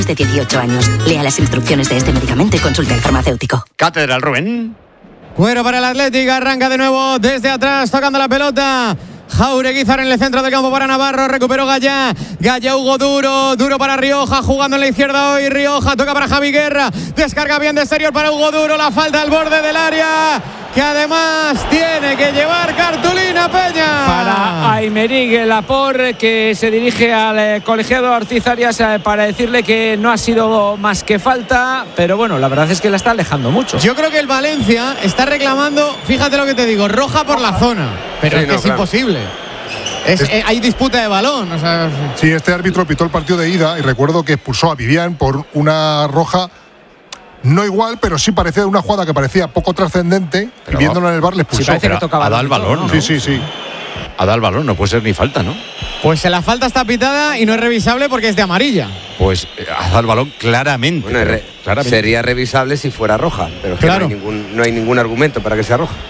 De 18 años. Lea las instrucciones de este medicamento y consulte al farmacéutico. Catedral, Rubén. Cuero para el Atlético, arranca de nuevo desde atrás, tocando la pelota. Jaureguizar en el centro del campo para Navarro, recuperó Gallá Hugo Duro para Rioja, jugando en la izquierda hoy Rioja, toca para Javi Guerra, descarga bien de exterior para Hugo Duro, la falta al borde del área, que además tiene que llevar cartulina Peña. Para Aymeric Laporte, que se dirige al colegiado Ortiz Arias para decirle que no ha sido más que falta, pero bueno, la verdad es que la está alejando mucho. Yo creo que el Valencia está reclamando, fíjate lo que te digo, roja por la zona, pero sí, es que es imposible. Hay disputa de balón, o sea. Sí, este árbitro pitó el partido de ida y recuerdo que expulsó a Vivian por una roja. No igual, pero sí parecía una jugada que parecía poco trascendente. Y viéndolo en el VAR le expulsó. Sí, parece que tocaba ha dado el balón, ¿no? Sí. Ha dado el balón, no puede ser ni falta, ¿no? Pues la falta está pitada y no es revisable porque es de amarilla. Pues ha dado el balón claramente. Bueno, claramente. Sería revisable si fuera roja, pero es que claro, no hay ningún argumento para que sea roja.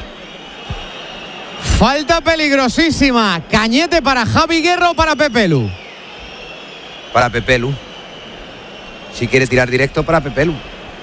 Falta peligrosísima. Cañete para Javi Guerra o para Pepelu. Para Pepelu. Si quiere tirar directo, para Pepelu.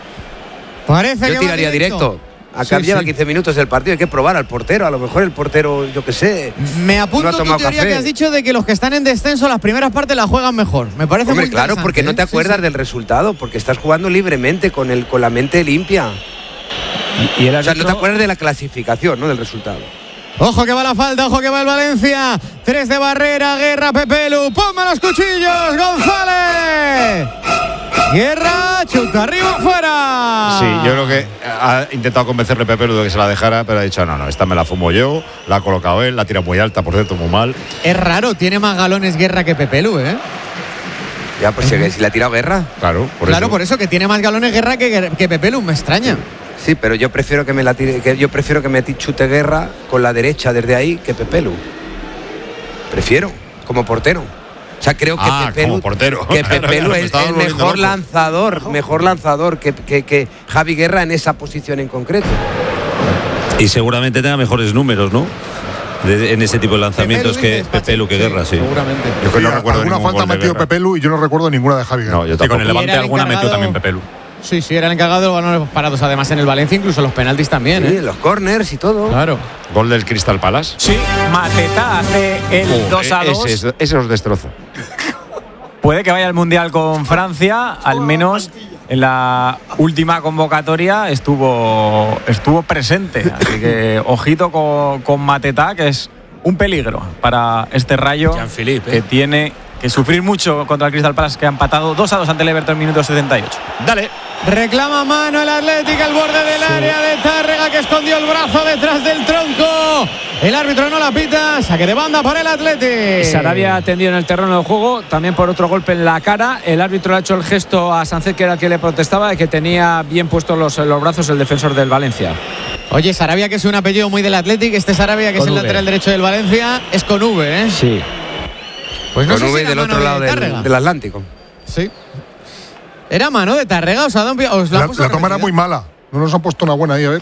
Parece yo tiraría directo. Acá lleva 15 minutos el partido, hay que probar al portero. A lo mejor el portero, yo qué sé. Me apunto tu teoría que has dicho de que los que están en descenso las primeras partes las juegan mejor. Me parece muy claro, porque no te acuerdas del resultado, porque estás jugando libremente con la mente limpia. Y el árbitro... O sea, no te acuerdas de la clasificación, no del resultado. Ojo que va la falta, ojo que va el Valencia. 3 de barrera, Guerra, Pepelu. ¡Ponme los cuchillos, González! Guerra, chuta arriba, fuera. Sí, yo creo que ha intentado convencerle Pepelu de que se la dejara, pero ha dicho no, esta me la fumo yo, la ha colocado él, la tira muy alta, por cierto, muy mal. Es raro, tiene más galones Guerra que Pepelu, ¿eh? Ya, pues si la ha tirado Guerra. Claro, por eso que tiene más galones Guerra que Pepelu, me extraña. Sí, pero yo prefiero que me la tire, yo prefiero que me chute Guerra con la derecha desde ahí que Pepelu. Prefiero, como portero. O sea, creo que Pepelu, Pepelu es el mejor lanzador que Javi Guerra en esa posición en concreto. Y seguramente tenga mejores números, ¿no? En ese tipo de lanzamientos que Pepelu que Guerra, sí. Seguramente. Yo que no recuerdo alguna falta ha metido Pepelu y yo no recuerdo ninguna de Javi Guerra. No, yo tampoco. Y con el Levante alguna metió también Pepelu. Sí, era el encargado de los balones parados, además en el Valencia, incluso los penaltis también. Sí, los corners y todo. Claro. Gol del Crystal Palace. Sí, Mateta hace el 2-2. Ese os destrozo. Puede que vaya al Mundial con Francia, al menos en la última convocatoria estuvo presente. Así que ojito con Mateta, que es un peligro para este Rayo que tiene que sufrir mucho contra el Crystal Palace, que ha empatado 2-2 ante el Everton en minuto 78. Dale. Reclama mano el Atlético al borde del área de Tárrega, que escondió el brazo detrás del tronco. El árbitro no la pita, saque de banda para el Atlético. Sarabia atendido en el terreno de juego, también por otro golpe en la cara. El árbitro le ha hecho el gesto a Sánchez, que era el que le protestaba, de que tenía bien puestos los brazos el defensor del Valencia. Oye, Sarabia, que es un apellido muy del Atlético, este Sarabia, que es el lateral derecho del Valencia, es con V, ¿eh? Sí. Pues no sé si del otro lado del Atlántico. Sí. ¿Era mano de Tárrega? La toma era muy mala. No nos han puesto una buena ahí, a ver.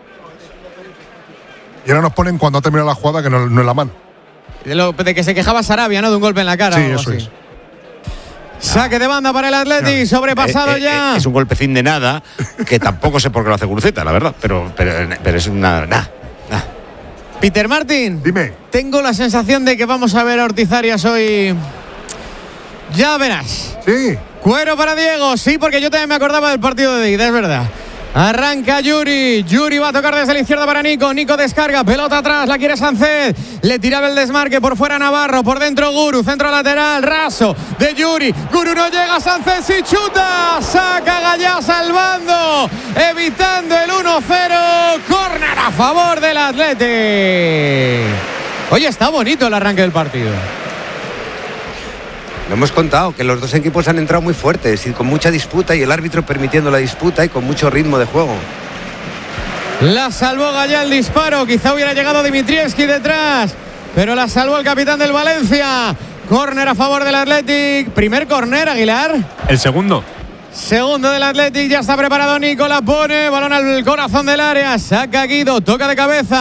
Y ahora nos ponen cuando ha terminado la jugada que no es la mano. De que se quejaba Sarabia, ¿no? De un golpe en la cara. Sí, eso es. Saque de banda para el Atlético, sobrepasado ya. Es un golpecín de nada, que tampoco sé por qué lo hace Guruceta, la verdad. Pero es una... Peter Martin, dime. Tengo la sensación de que vamos a ver a Ortiz Arias hoy. Ya verás. Sí. Cuero para Diego, sí, porque yo también me acordaba del partido de ida, es verdad. Arranca Yuri va a tocar desde la izquierda para Nico descarga, pelota atrás, la quiere Sánchez, le tiraba el desmarque por fuera Navarro, por dentro Guru, centro lateral, raso de Yuri, Guru no llega, Sánchez y chuta, saca Gallá salvando, evitando el 1-0, córner a favor del Athletic. Oye, está bonito el arranque del partido. Lo hemos contado, que los dos equipos han entrado muy fuertes y con mucha disputa, y el árbitro permitiendo la disputa y con mucho ritmo de juego. La salvó Gallá el disparo, quizá hubiera llegado Dimitrievski detrás, pero la salvó el capitán del Valencia. Córner a favor del Athletic. Primer córner, Aguilar. El segundo del Athletic, ya está preparado Nico, la pone, balón al corazón del área, saca Guido, toca de cabeza,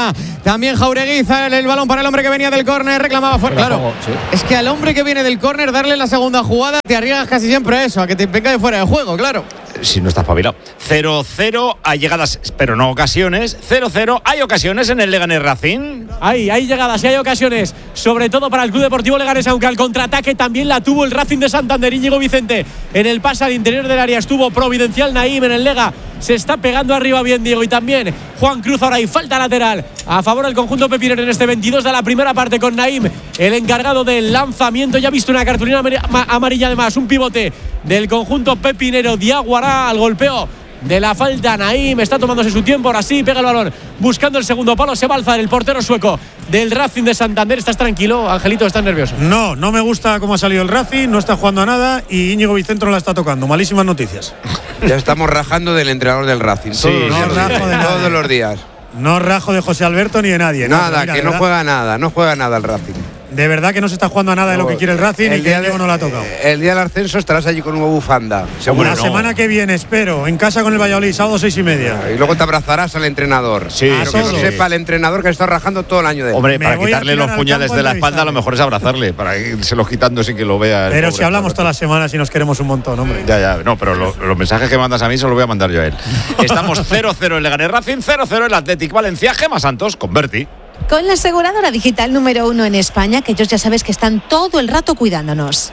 También Jauregui, el balón para el hombre que venía del córner, reclamaba fuera. Claro, juego, sí. es que al hombre que viene del córner darle la segunda jugada, te arriesgas casi siempre a eso, a que te venga de fuera de juego, claro. Si no estás espabilado. 0-0, hay llegadas, pero no ocasiones. 0-0, hay ocasiones en el Leganés Racing. Hay llegadas y hay ocasiones, sobre todo para el Club Deportivo Leganés, aunque al contraataque también la tuvo el Racing de Santander. Íñigo Vicente en el pase al interior del área estuvo providencial. Naim en el Lega se está pegando arriba bien Diego, y también Juan Cruz. Ahora hay falta lateral a favor del conjunto pepinero en este 22 de la primera parte, con Naim el encargado del lanzamiento. Ya ha visto una cartulina amarilla, además un pivote del conjunto pepinero. Diaguará al golpeo de la falta. Naim está tomándose su tiempo, ahora sí pega el balón buscando el segundo palo. Se va a alzar el portero sueco del Racing de Santander. ¿Estás tranquilo, Angelito? ¿Estás nervioso? No me gusta cómo ha salido el Racing, no está jugando a nada y Íñigo Vicente no la está tocando. Malísimas noticias. Ya estamos rajando del entrenador del Racing. Sí, todos los días. No rajo de José Alberto ni de nadie. Nada, mira, que no juega nada el Racing. De verdad que no se está jugando a nada de lo que quiere el Racing y que Diego no la ha tocado. El día del ascenso estarás allí con una bufanda. Seguro. La semana que viene, espero, en casa con el Valladolid, sábado 6:30. Y luego te abrazarás al entrenador. Sí, pero que no sepa el entrenador que está rajando todo el año de él. Hombre, para quitarle los puñales de la espalda, a lo mejor es abrazarle, para irse los quitando sin que lo vea. Pero si hablamos todas las semanas y nos queremos un montón, hombre. Ya, no, pero los mensajes que mandas a mí se los voy a mandar yo a él. Estamos 0-0 en Leganés Racing, 0-0 el Athletic Valencia, Gemma Santos con Berti. Con la aseguradora digital número 1 en España, que ellos ya sabes que están todo el rato cuidándonos.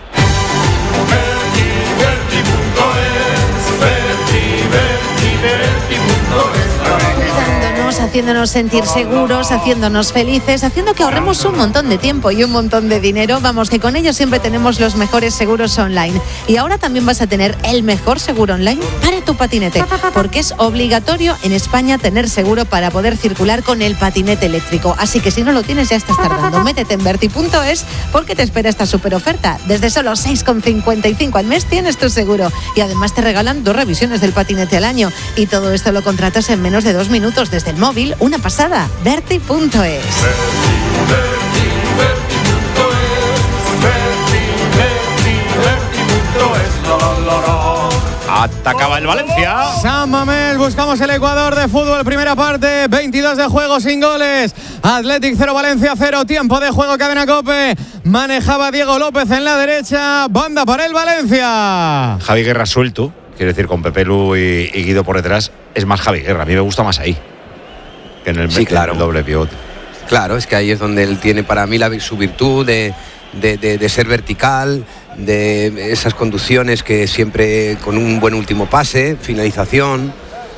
Haciéndonos sentir seguros, haciéndonos felices, haciendo que ahorremos un montón de tiempo y un montón de dinero. Vamos, que con ellos siempre tenemos los mejores seguros online. Y ahora también vas a tener el mejor seguro online para tu patinete, porque es obligatorio en España tener seguro para poder circular con el patinete eléctrico. Así que si no lo tienes, ya estás tardando. Métete en Berti.es porque te espera esta super oferta. Desde solo 6,55 al mes tienes tu seguro. Y además te regalan 2 revisiones del patinete al año. Y todo esto lo contratas en menos de 2 minutos desde el móvil. Una pasada. Berti.es. Atacaba el Valencia. San Mamés, buscamos el Ecuador de fútbol. Primera parte, 22 de juego sin goles. Athletic 0, Valencia 0. Tiempo de juego, cadena COPE. Manejaba Diego López en la derecha. Banda para el Valencia. Javi Guerra suelto, quiero decir, con Pepe Lu y Guido por detrás. Es más Javi Guerra, a mí me gusta más ahí que en el, sí, claro. En el doble pivote. Claro, es que ahí es donde él tiene para mí su virtud de ser vertical, de esas conducciones que siempre con un buen último pase, finalización.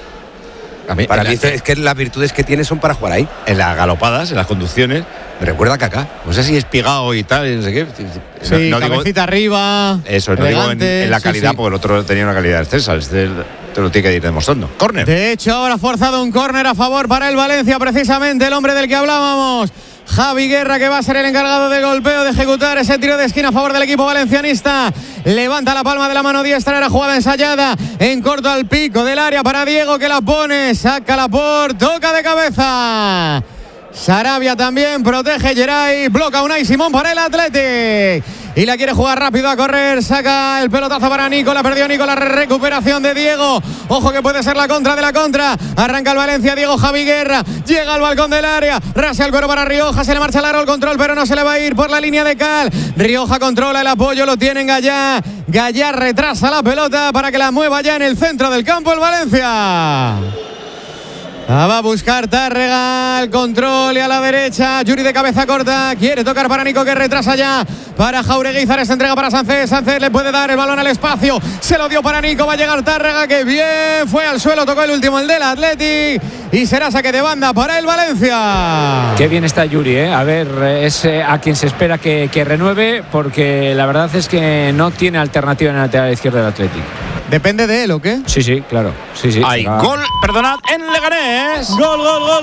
Para mí es que las virtudes que tiene son para jugar ahí. En las galopadas, en las conducciones, me recuerda a Kaká. No sé si es pigado y tal, no sé qué. Sí, no cabecita digo, arriba. Eso, no digo en la calidad, sí. Porque el otro tenía una calidad excelsa. Te lo tiene que ir demostrando. Córner. De hecho, ahora ha forzado un córner a favor para el Valencia, precisamente el hombre del que hablábamos. Javi Guerra, que va a ser el encargado del golpeo, de ejecutar ese tiro de esquina a favor del equipo valencianista. Levanta la palma de la mano diestra, era jugada ensayada en corto al pico del área para Diego, que la pone, saca la por, toca de cabeza. Sarabia también, protege Geray, bloca Unai Simón para el Athletic. Y la quiere jugar rápido a correr, saca el pelotazo para Nico, la perdió Nico, la recuperación de Diego. Ojo que puede ser la contra de la contra. Arranca el Valencia, Diego Javi Guerra, llega al balcón del área, rasea el cuero para Rioja, se le marcha largo el control, pero no se le va a ir por la línea de cal. Rioja controla el apoyo, lo tiene en Gallá. Gallá retrasa la pelota para que la mueva ya en el centro del campo el Valencia. Va a buscar Tárrega, el control y a la derecha, Yuri de cabeza corta, quiere tocar para Nico, que retrasa ya para Jauregui, Zares entrega para Sánchez, Sánchez le puede dar el balón al espacio, se lo dio para Nico, va a llegar Tárrega, que bien, fue al suelo, tocó el último, el del Athletic, y será saque de banda para el Valencia. Qué bien está Yuri, a ver, es a quien se espera que renueve, porque la verdad es que no tiene alternativa en la lateral izquierda del Athletic. ¿Depende de él o qué? Sí, claro. Sí. Hay gol, perdonad, en Leganés. Gol.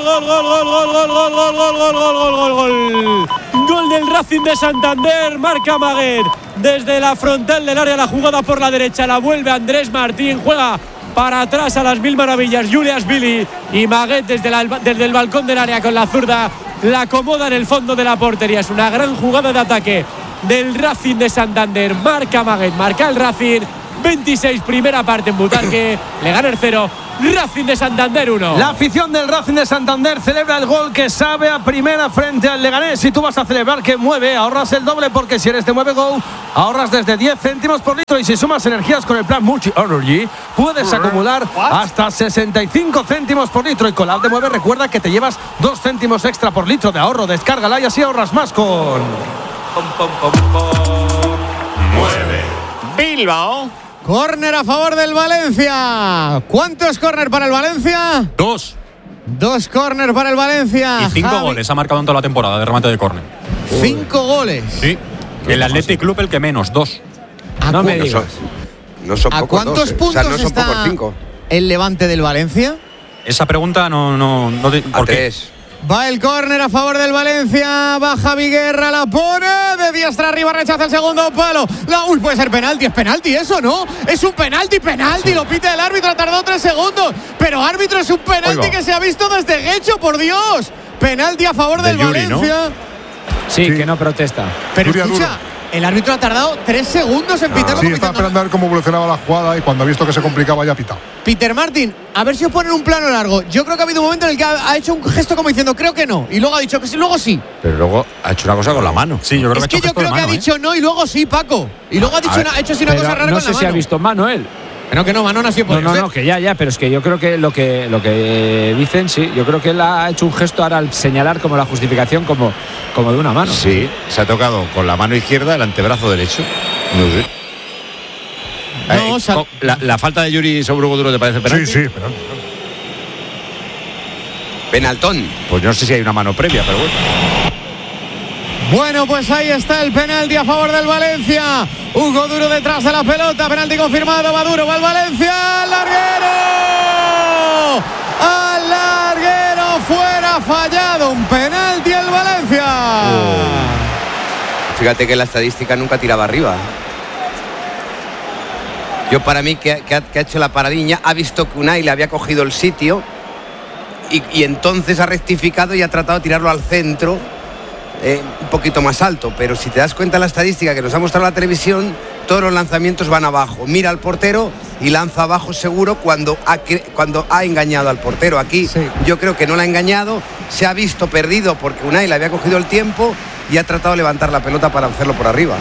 Gol del Racing de Santander, marca Maguet. Desde la frontal del área, la jugada por la derecha, la vuelve Andrés Martín, juega para atrás a las mil maravillas Julias Billy, y Maguet desde el balcón del área con la zurda la acomoda en el fondo de la portería. Es una gran jugada de ataque del Racing de Santander. Marca Maguet, marca el Racing. 26, primera parte en Butarque, Leganés 0, Racing de Santander 1. La afición del Racing de Santander celebra el gol que sabe a primera frente al Leganés. Si tú vas a celebrar que mueve, ahorras el doble, porque si eres de Mueve Go, ahorras desde 10 céntimos por litro, y si sumas energías con el plan Multi Energy, puedes acumular hasta 65 céntimos por litro. Y con la app de Mueve, recuerda que te llevas 2 céntimos extra por litro de ahorro. Descárgala y así ahorras más con Mueve Bilbao. Córner a favor del Valencia. ¿Cuántos córner para el Valencia? 2. 2 córner para el Valencia. Y 5 goles ha marcado en toda la temporada de remate de córner. 5 goles. Sí. El Athletic Club el que menos, 2. No me digas. No son ¿A pocos, cuántos puntos o sea, no son está pocos 5. el Levante del Valencia? Esa pregunta no ¿por qué? 3. Va el córner a favor del Valencia. Baja Viguerra, la pone de diestra arriba, rechaza el segundo palo. Puede ser penalti, es penalti eso, ¿no? Es un penalti, lo pita el árbitro, ha tardado 3 segundos. Pero árbitro, es un penalti que se ha visto desde Guecho, por Dios. Penalti a favor del Yuri, Valencia. ¿no? Sí, que no protesta. Pero Yuri escucha, el árbitro ha tardado 3 segundos en pitarlo. Sí, estaba esperando a ver cómo evolucionaba la jugada, y cuando ha visto que se complicaba ya ha pitado. Peter Martin, a ver si os ponen un plano largo. Yo creo que ha habido un momento en el que ha hecho un gesto como diciendo creo que no, y luego ha dicho que sí, luego sí. Pero luego ha hecho una cosa con la mano. Sí, yo creo Es que yo creo que ha dicho no y luego sí, Paco. Y luego ha hecho así una cosa rara con la mano. No sé si ha visto mano él. Que no, mano no ha sido por No, que ya, pero es que yo creo que lo que dicen, sí, yo creo que él ha hecho un gesto ahora al señalar como la justificación como de una mano. Sí, se ha tocado con la mano izquierda el antebrazo derecho. No sé. La falta de Yuri sobre Hugo Duro, ¿te parece penalti? Sí, penalti. Penaltón. Pues no sé si hay una mano previa, pero bueno. Bueno, pues ahí está el penalti a favor del Valencia. Hugo Duro detrás de la pelota. Penalti confirmado. Va Duro, va el Valencia. ¡Al larguero! ¡Al larguero! Fuera, fallado. Un penalti el Valencia. Fíjate que la estadística nunca tiraba arriba. Yo, para mí, que ha hecho la paradiña, ha visto que Unai le había cogido el sitio y entonces ha rectificado y ha tratado de tirarlo al centro. Un poquito más alto, pero si te das cuenta de la estadística que nos ha mostrado la televisión, todos los lanzamientos van abajo. Mira al portero y lanza abajo seguro cuando ha engañado al portero. Aquí yo creo que no la ha engañado, se ha visto perdido porque Unai le había cogido el tiempo y ha tratado de levantar la pelota para hacerlo por arriba.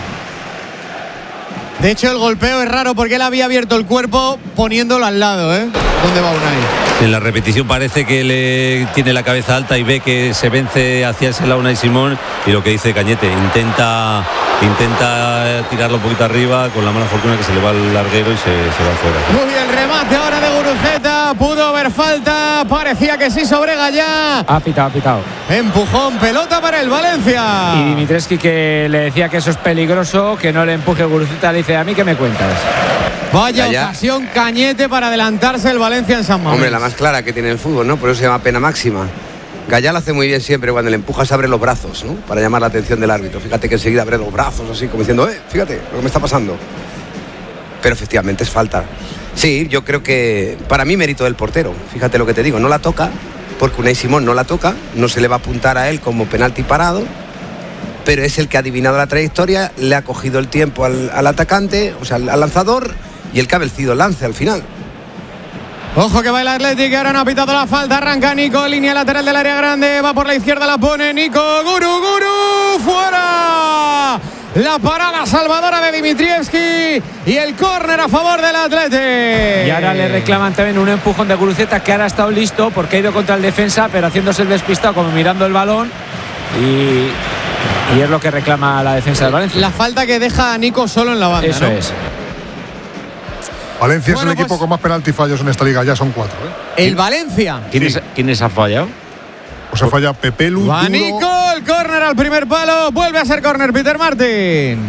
De hecho, el golpeo es raro porque él había abierto el cuerpo poniéndolo al lado, ¿eh? ¿Dónde va Unai? En la repetición parece que le tiene la cabeza alta y ve que se vence hacia ese lado Unai Simón, y lo que dice Cañete, intenta tirarlo un poquito arriba, con la mala fortuna que se le va al larguero y se va fuera. Muy bien, remate ahora de Guruceta, pudo haber falta, parecía que sí sobre Gallá. Ha pitado. Empujón, pelota para el Valencia. Y Dimitrescu, que le decía que eso es peligroso, que no le empuje Guruceta, le dice, ¿a mí qué me cuentas? Vaya ocasión, Cañete, para adelantarse el Valencia en San Mamés. Hombre, la más clara que tiene el fútbol, ¿no? Por eso se llama pena máxima. Gallá lo hace muy bien siempre, cuando le empujas abre los brazos, ¿no? Para llamar la atención del árbitro. Fíjate que enseguida abre los brazos así, como diciendo, fíjate lo que me está pasando. Pero efectivamente es falta. Sí, yo creo que para mí mérito del portero. Fíjate lo que te digo, no la toca, porque Unai Simón no la toca, no se le va a apuntar a él como penalti parado, pero es el que ha adivinado la trayectoria, le ha cogido el tiempo al atacante, o sea, al lanzador, y el que ha vencido el lance al final. Ojo que va el Athletic, ahora no ha pitado la falta, arranca Nico, línea lateral del área grande, va por la izquierda, la pone Nico, Guru, fuera. La parada salvadora de Dimitrievski y el córner a favor del Athletic. Y ahora le reclaman también un empujón de Guruceta, que ahora ha estado listo porque ha ido contra el defensa, pero haciéndose el despistado, como mirando el balón, y es lo que reclama la defensa del Valencia. La falta que deja a Nico solo en la banda. Eso, ¿no? Es. Valencia es el equipo con más penalti fallos en esta liga, ya son 4. El Valencia. ¿Quiénes han fallado? Pues ha fallado Pepelu. Va Nico, el córner al primer palo, vuelve a ser córner Peter Martin.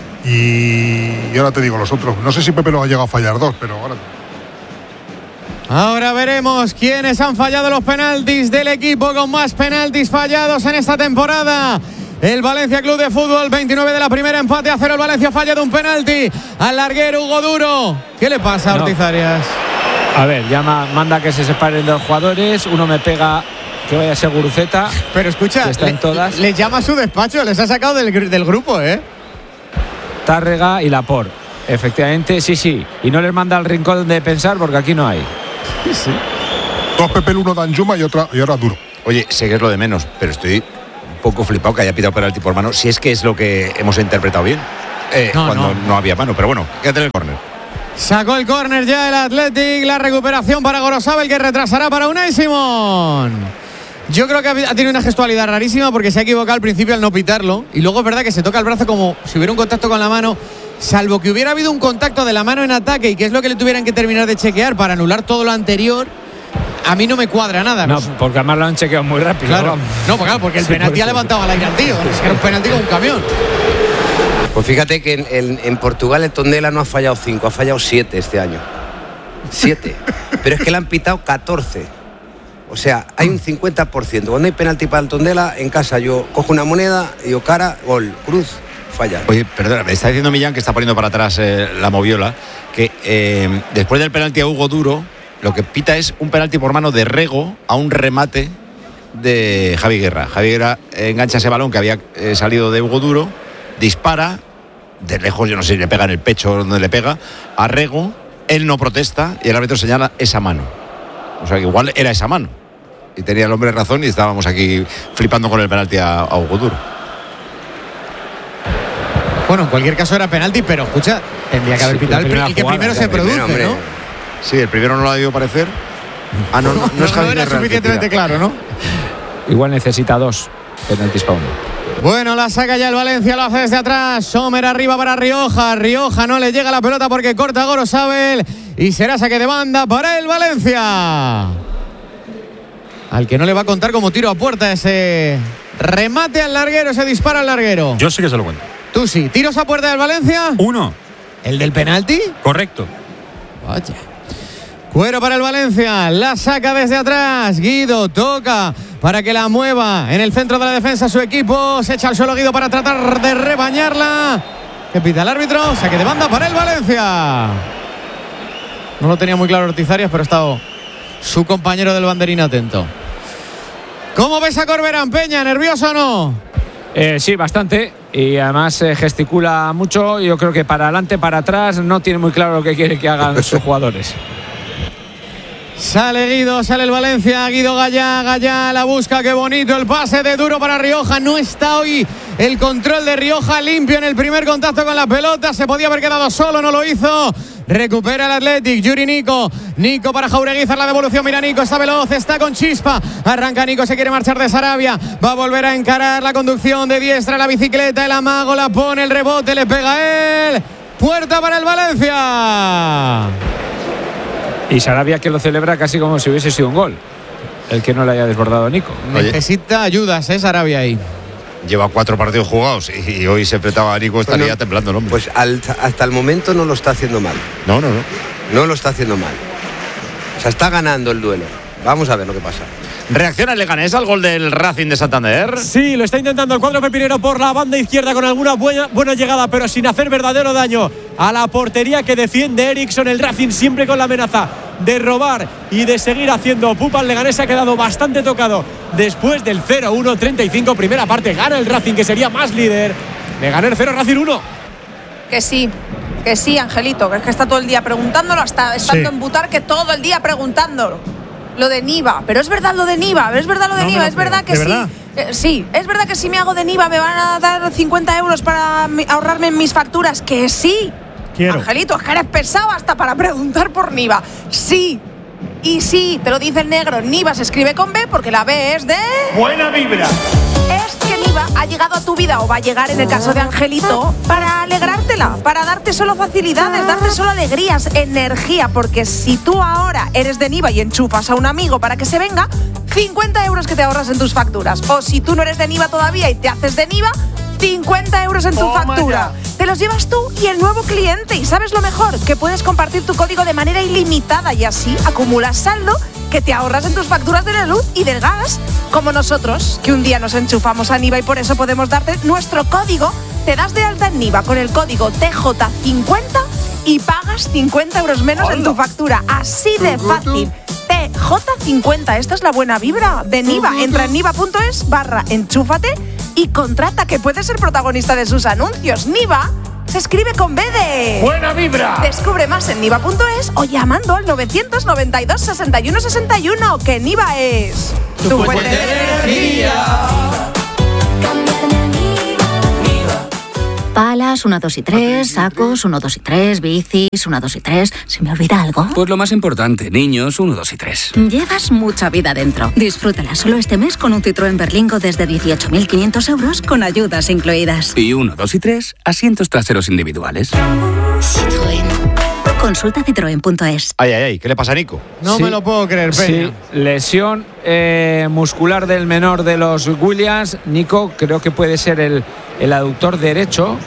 Y ahora te digo los otros. No sé si Pepelu ha llegado a fallar 2, pero ahora veremos quiénes han fallado los penaltis del equipo con más penaltis fallados en esta temporada. El Valencia Club de Fútbol, 29 de la primera, empate a 0. El Valencia falla de un penalti al larguero Hugo Duro. ¿Qué le pasa a Ortiz Arias? A ver, manda que se separen de los jugadores. Uno me pega que vaya a ser Guruceta. Pero escucha, les llama a su despacho, les ha sacado del grupo, ¿eh? Tárrega y Laporte. Efectivamente, sí. Y no les manda al rincón de pensar porque aquí no hay. Sí. 2 Pepelu, 1 Danjuma y ahora Duro. Oye, sé que es lo de menos, pero estoy un poco flipado que haya pitado penalti por mano, si es que es lo que hemos interpretado bien. Cuando no había mano, pero bueno, quédate en el córner. Sacó el córner ya el Athletic, la recuperación para Gorosabel, que retrasará para Unai Simón. Yo creo que ha tenido una gestualidad rarísima porque se ha equivocado al principio al no pitarlo, y luego es verdad que se toca el brazo como si hubiera un contacto con la mano, salvo que hubiera habido un contacto de la mano en ataque y que es lo que le tuvieran que terminar de chequear para anular todo lo anterior. A mí no me cuadra nada. No, porque además lo han chequeado muy rápido. Claro. No, porque el penalti ha levantado al aire al tío. Es que era un penalti con un camión. Pues fíjate que en Portugal el Tondela no ha fallado 5, ha fallado 7 este año. 7. Pero es que le han pitado 14. O sea, hay un 50%. Cuando hay penalti para el Tondela, en casa yo cojo una moneda, digo cara, gol, cruz, falla. Oye, perdona, me está diciendo Millán, que está poniendo para atrás la moviola, que después del penalti a Hugo Duro, lo que pita es un penalti por mano de Rego a un remate de Javi Guerra. Javi Guerra engancha ese balón que había salido de Hugo Duro, dispara de lejos, yo no sé si le pega en el pecho o donde le pega, a Rego, él no protesta y el árbitro señala esa mano. O sea que igual era esa mano. Y tenía el hombre razón y estábamos aquí flipando con el penalti a Hugo Duro. Bueno, en cualquier caso era penalti, pero escucha, tendría que haber pitado el que primero se produce, ¿no? Sí, el primero no lo ha debido parecer. No es Javi Guerra. No era suficientemente claro, ¿no? Igual necesita 2 penaltis para 1. Bueno, la saca ya el Valencia, lo hace desde atrás. Sommer arriba para Rioja. Rioja no le llega la pelota porque corta Gorosabel. Y será saque de banda para el Valencia. Al que no le va a contar como tiro a puerta ese remate al larguero, ese disparo al larguero. Yo sí que se lo cuento. Tú sí. ¿Tiros a puerta del Valencia? 1. ¿El del penalti? Correcto. Vaya. Cuero para el Valencia, la saca desde atrás, Guido toca para que la mueva en el centro de la defensa su equipo, se echa al suelo Guido para tratar de rebañarla. ¿Qué pita el árbitro? Saque de banda para el Valencia. No lo tenía muy claro Ortiz-Arias, pero ha estado su compañero del banderín atento. ¿Cómo ves a Corberán, Peña? ¿Nervioso o no? Sí, bastante. Y además gesticula mucho. Yo creo que para adelante, para atrás, no tiene muy claro lo que quiere que hagan sus jugadores. Sale Guido, sale el Valencia, Guido Gallá la busca, qué bonito el pase de Duro para Rioja. No está hoy el control de Rioja limpio en el primer contacto con la pelota, se podía haber quedado solo, no lo hizo. Recupera el Athletic, Yuri Nico para Jaureguizar, la devolución, mira Nico, está veloz, está con chispa, arranca Nico, se quiere marchar de Sarabia, va a volver a encarar la conducción de diestra, la bicicleta, el amago, la pone, el rebote, le pega a él, puerta para el Valencia. Y Sarabia que lo celebra casi como si hubiese sido un gol, el que no le haya desbordado a Nico. Necesita ayudas, Sarabia ahí. Lleva 4 partidos jugados y hoy se enfrentaba a Nico, estaría temblando el hombre. Pues hasta el momento no lo está haciendo mal. No lo está haciendo mal. O sea, está ganando el duelo. Vamos a ver lo que pasa. ¿Reacciona el Leganés al gol del Racing de Santander? Sí, lo está intentando el cuadro pepinero por la banda izquierda con alguna buena llegada, pero sin hacer verdadero daño a la portería que defiende Eriksson. El Racing siempre con la amenaza de robar y de seguir haciendo pupa. El Leganés se ha quedado bastante tocado después del 0-1, 35 primera parte. Gana el Racing, que sería más líder. Leganés 0, Racing 1. Que sí, Angelito, que es que está todo el día preguntándolo, hasta estando en Butar, que todo el día preguntándolo. Lo de Niva, pero es verdad lo de Niva, es verdad que sí. ¿Verdad? Sí, es verdad que si me hago de Niva me van a dar 50 euros para ahorrarme en mis facturas, que sí. Quiero. Angelito, es que eres pesado hasta para preguntar por Niva. Sí. Y sí, te lo dice el negro, Niva se escribe con B porque la B es de... Buena vibra. Es que Niva ha llegado a tu vida, o va a llegar en el caso de Angelito, para alegrártela, para darte solo facilidades, darte solo alegrías, energía, porque si tú ahora eres de Niva y enchufas a un amigo para que se venga, 50 euros que te ahorras en tus facturas. O si tú no eres de Niva todavía y te haces de Niva, 50 euros en tu factura. Te los llevas tú y el nuevo cliente. Y ¿sabes lo mejor? Que puedes compartir tu código de manera ilimitada y así acumulas saldo que te ahorras en tus facturas de la luz y del gas. Como nosotros, que un día nos enchufamos a Niva y por eso podemos darte nuestro código. Te das de alta en Niva con el código TJ50 y pagas 50 euros menos en tu factura. Así de fácil. TJ50. Esta es la buena vibra de Niva. Entra en niva.es/enchúfate y contrata, que puedes ser protagonista de sus anuncios. Niva, Se escribe con B de ¡Buena vibra! Descubre más en niva.es o llamando al 992 61 61, que Niva es tu fuente de energía. Palas, 1, 2 y 3, sacos, 1, 2 y 3, bicis, 1, 2 y 3. ¿Se me olvida algo? Pues lo más importante, niños, 1, 2 y 3. Llevas mucha vida dentro. Disfrútala solo este mes con un Citroën Berlingo desde 18.500 euros con ayudas incluidas. Y 1, 2 y 3, asientos traseros individuales. Citroën. Consulta citroen.es. Ay, ¿qué le pasa a Nico? No me lo puedo creer, Peña. Sí, lesión muscular del menor de los Williams. Nico, creo que puede ser el aductor derecho.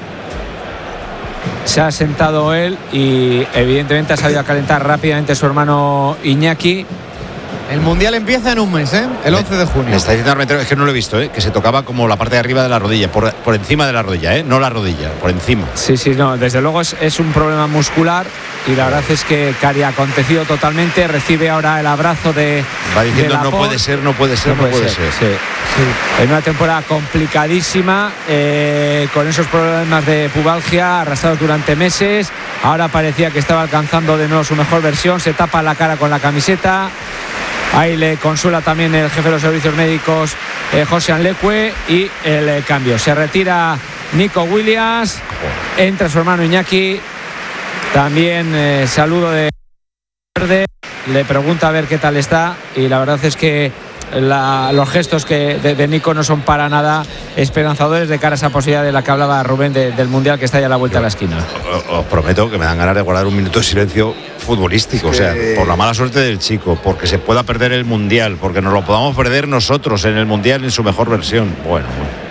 Se ha sentado él y evidentemente ha salido a calentar rápidamente su hermano Iñaki. El Mundial empieza en un mes, el 11 de junio. Me está diciendo Armentero, es que no lo he visto, que se tocaba como la parte de arriba de la rodilla, por encima de la rodilla, no la rodilla, por encima. Sí, no, desde luego es un problema muscular y la verdad es que ha acontecido totalmente. Recibe ahora el abrazo de. Va diciendo de no puede ser. Sí. En una temporada complicadísima, con esos problemas de pubalgia arrastrados durante meses. Ahora parecía que estaba alcanzando de nuevo su mejor versión. Se tapa la cara con la camiseta. Ahí le consuela también el jefe de los servicios médicos, José Anlecue, y el cambio. Se retira Nico Williams, entra su hermano Iñaki. También saludo de Verde, le pregunta a ver qué tal está, y la verdad es que los gestos de Nico no son para nada esperanzadores de cara a esa posibilidad de la que hablaba Rubén del Mundial, que está ya a la vuelta de la esquina. Os prometo que me dan ganas de guardar un minuto de silencio futbolístico, o sea, por la mala suerte del chico, porque se pueda perder el Mundial, porque nos lo podamos perder nosotros en el Mundial en su mejor versión. Bueno.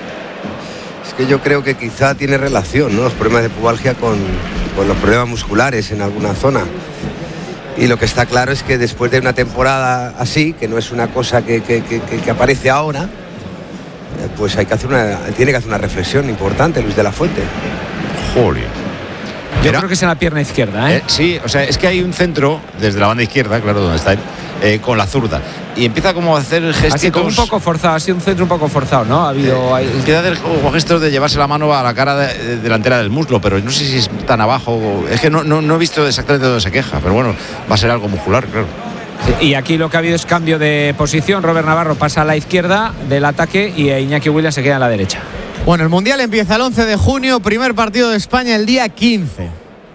Es que yo creo que quizá tiene relación, ¿no?, los problemas de pubalgia con los problemas musculares en alguna zona. Y lo que está claro es que después de una temporada así, que no es una cosa que aparece ahora, pues tiene que hacer una reflexión importante Luis de la Fuente. Joder. Yo creo que es en la pierna izquierda, sí, o sea, es que hay un centro desde la banda izquierda, claro, donde está él, con la zurda, y empieza como a hacer gestos. Así como un poco forzado, ha sido un centro un poco forzado, ¿no? Ha habido. Empieza a hacer como gestos de llevarse la mano a la cara delantera del muslo, pero no sé si es tan abajo. Es que no he visto exactamente dónde se queja, pero bueno, va a ser algo muscular, claro. Sí, y aquí lo que ha habido es cambio de posición. Robert Navarro pasa a la izquierda del ataque y Iñaki Williams se queda a la derecha. Bueno, el Mundial empieza el 11 de junio, primer partido de España el día 15.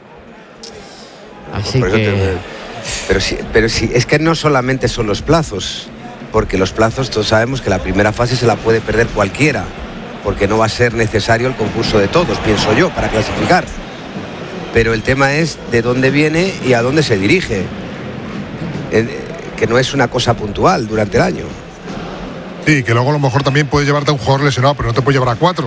Así que... Pero sí, es que no solamente son los plazos, porque los plazos todos sabemos que la primera fase se la puede perder cualquiera, porque no va a ser necesario el concurso de todos, pienso yo, para clasificar. Pero el tema es de dónde viene y a dónde se dirige, que no es una cosa puntual durante el año. Sí, que luego a lo mejor también puede llevarte a un jugador lesionado, pero no te puede llevar a 4.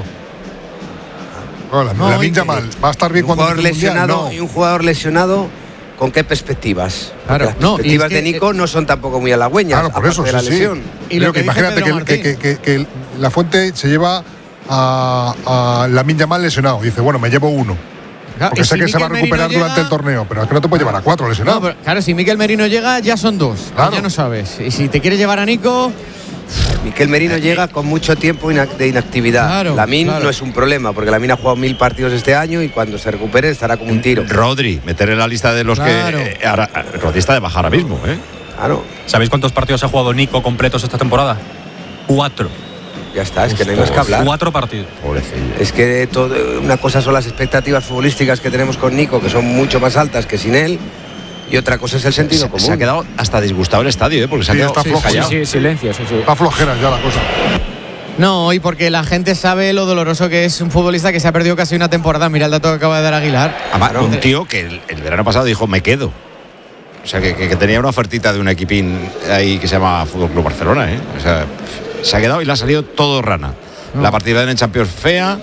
Lamine Yamal va a estar bien cuando esté lesionado. Y un jugador lesionado, ¿con qué perspectivas? Claro, las perspectivas de Nico no son tampoco muy halagüeñas. Claro, por eso, de la lesión. Y lo que imagínate que la Fuente se lleva a Lamine Yamal lesionado. Dice, bueno, me llevo uno. Claro, porque sé que Mikel se va a recuperar Merino durante el torneo, pero es que no te puede llevar a 4 lesionados. No, claro, si Mikel Merino llega, ya son 2. Claro. Ya no sabes. Y si te quieres llevar a Nico... Mikel Merino llega con mucho tiempo de inactividad. Claro, Lamine no es un problema, porque Lamine ha jugado 1000 partidos este año y cuando se recupere estará como un tiro. Rodri, meter en la lista de los que... Rodri está de baja ahora mismo, Claro. ¿Sabéis cuántos partidos ha jugado Nico completos esta temporada? 4. Ya está, es que no hay más que hablar. 4 partidos. Pobrecillo. Es que una cosa son las expectativas futbolísticas que tenemos con Nico, que son mucho más altas que sin él. Y otra cosa es el sentido común. Se ha quedado hasta disgustado el estadio, porque se ha quedado flojo. Sí, silencio. Está flojera ya la cosa. No, y porque la gente sabe lo doloroso que es un futbolista que se ha perdido casi una temporada. Mira el dato que acaba de dar Aguilar. Además, un tío que el verano pasado dijo, me quedo. O sea, que tenía una ofertita de un equipín ahí que se llama Fútbol Club Barcelona, O sea, se ha quedado y le ha salido todo rana. La partida en Champions fea.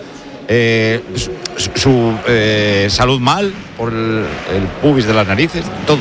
Su salud mal por el pubis de las narices, todo.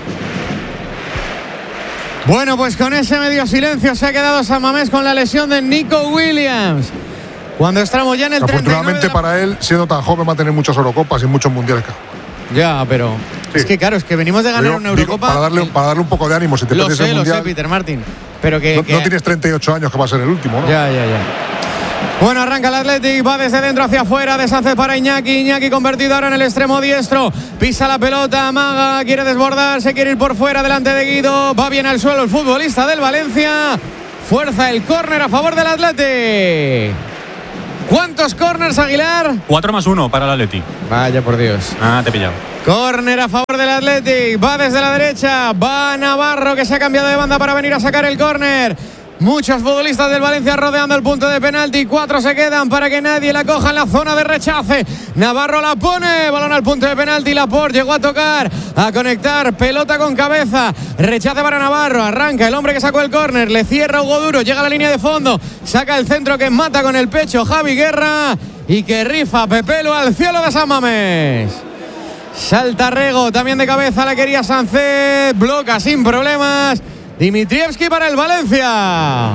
Bueno, pues con ese medio silencio se ha quedado San Mamés con la lesión de Nico Williams. Cuando estamos ya en el 39. Afortunadamente para él, siendo tan joven, va a tener muchas Eurocopas y muchos mundiales. Ya, pero es que claro, es que venimos de ganar una Eurocopa. Para darle un poco de ánimo, si te pierdes el mundial. Lo sé, Peter Martin. Pero que no tienes 38 años, que va a ser el último, ¿no? Ya. Bueno, arranca el Athletic, va desde dentro hacia afuera, de Sánchez para Iñaki, Iñaki convertido ahora en el extremo diestro, pisa la pelota, amaga, quiere desbordar, se quiere ir por fuera delante de Guido, va bien al suelo el futbolista del Valencia, fuerza el córner a favor del Athletic. ¿Cuántos córners, Aguilar? 4+1 para el Athletic. Vaya por Dios. Te he pillado. Córner a favor del Athletic, va desde la derecha, va Navarro que se ha cambiado de banda para venir a sacar el córner. Muchos futbolistas del Valencia rodeando el punto de penalti. 4 se quedan para que nadie la coja en la zona de rechace. Navarro la pone. Balón al punto de penalti. Laporte llegó a tocar, a conectar. Pelota con cabeza. Rechace para Navarro. Arranca el hombre que sacó el córner. Le cierra Hugo Duro. Llega a la línea de fondo. Saca el centro que mata con el pecho Javi Guerra. Y que rifa Pepelu al cielo de San Mamés. Salta Rego. También de cabeza la quería Sánchez. Bloca sin problemas Dimitrievski para el Valencia.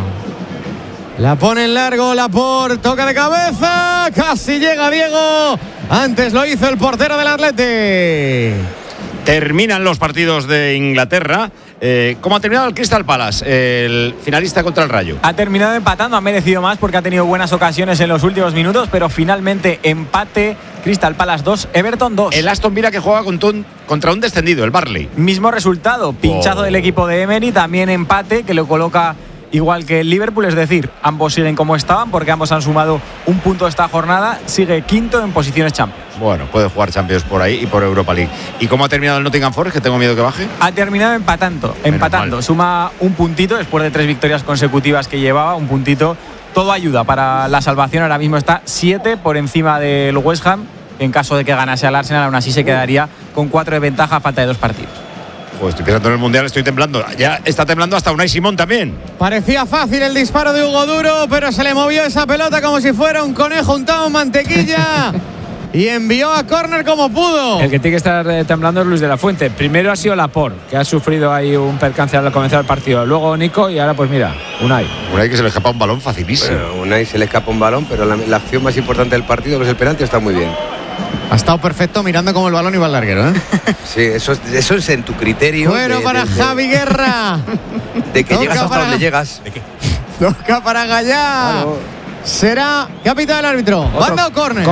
La pone en largo Laporte, toca de cabeza, casi llega Diego. Antes lo hizo el portero del Athletic. Terminan los partidos de Inglaterra. ¿Cómo ha terminado el Crystal Palace, el finalista contra el Rayo? Ha terminado empatando, ha merecido más porque ha tenido buenas ocasiones en los últimos minutos, pero finalmente empate. Crystal Palace 2, Everton 2. El Aston Villa que juega contra un descendido, el Burnley. Mismo resultado, pinchazo del equipo de Emery, también empate que lo coloca igual que el Liverpool, es decir, ambos siguen como estaban porque ambos han sumado un punto esta jornada, sigue quinto en posiciones Champions. Bueno, puede jugar Champions por ahí y por Europa League. ¿Y cómo ha terminado el Nottingham Forest, que tengo miedo que baje? Ha terminado empatando, suma un puntito después de 3 victorias consecutivas que llevaba, un puntito. Todo ayuda para la salvación, ahora mismo está 7 por encima del West Ham. En caso de que ganase al Arsenal, aún así se quedaría con 4 de ventaja a falta de 2 partidos. Pues estoy pensando en el Mundial, estoy temblando. Ya está temblando hasta Unai Simón también. Parecía fácil el disparo de Hugo Duro, pero se le movió esa pelota como si fuera un conejo untado en mantequilla. Y envió a córner como pudo. El que tiene que estar temblando es Luis de la Fuente. Primero ha sido Laporte, que ha sufrido ahí un percance al comenzar el partido. Luego Nico y ahora pues mira, Unai. Unai que se le escapa un balón facilísimo. Bueno, Unai se le escapa un balón, pero la acción más importante del partido, que es el penalti, está muy bien. Ha estado perfecto mirando cómo el balón iba al larguero, ¿eh? Sí, eso es en tu criterio. Bueno, para Javi Guerra. De que llegas hasta donde llegas. ¿De qué? Toca para Gallá. Claro. Será capitán el árbitro. ¿Banda o córner?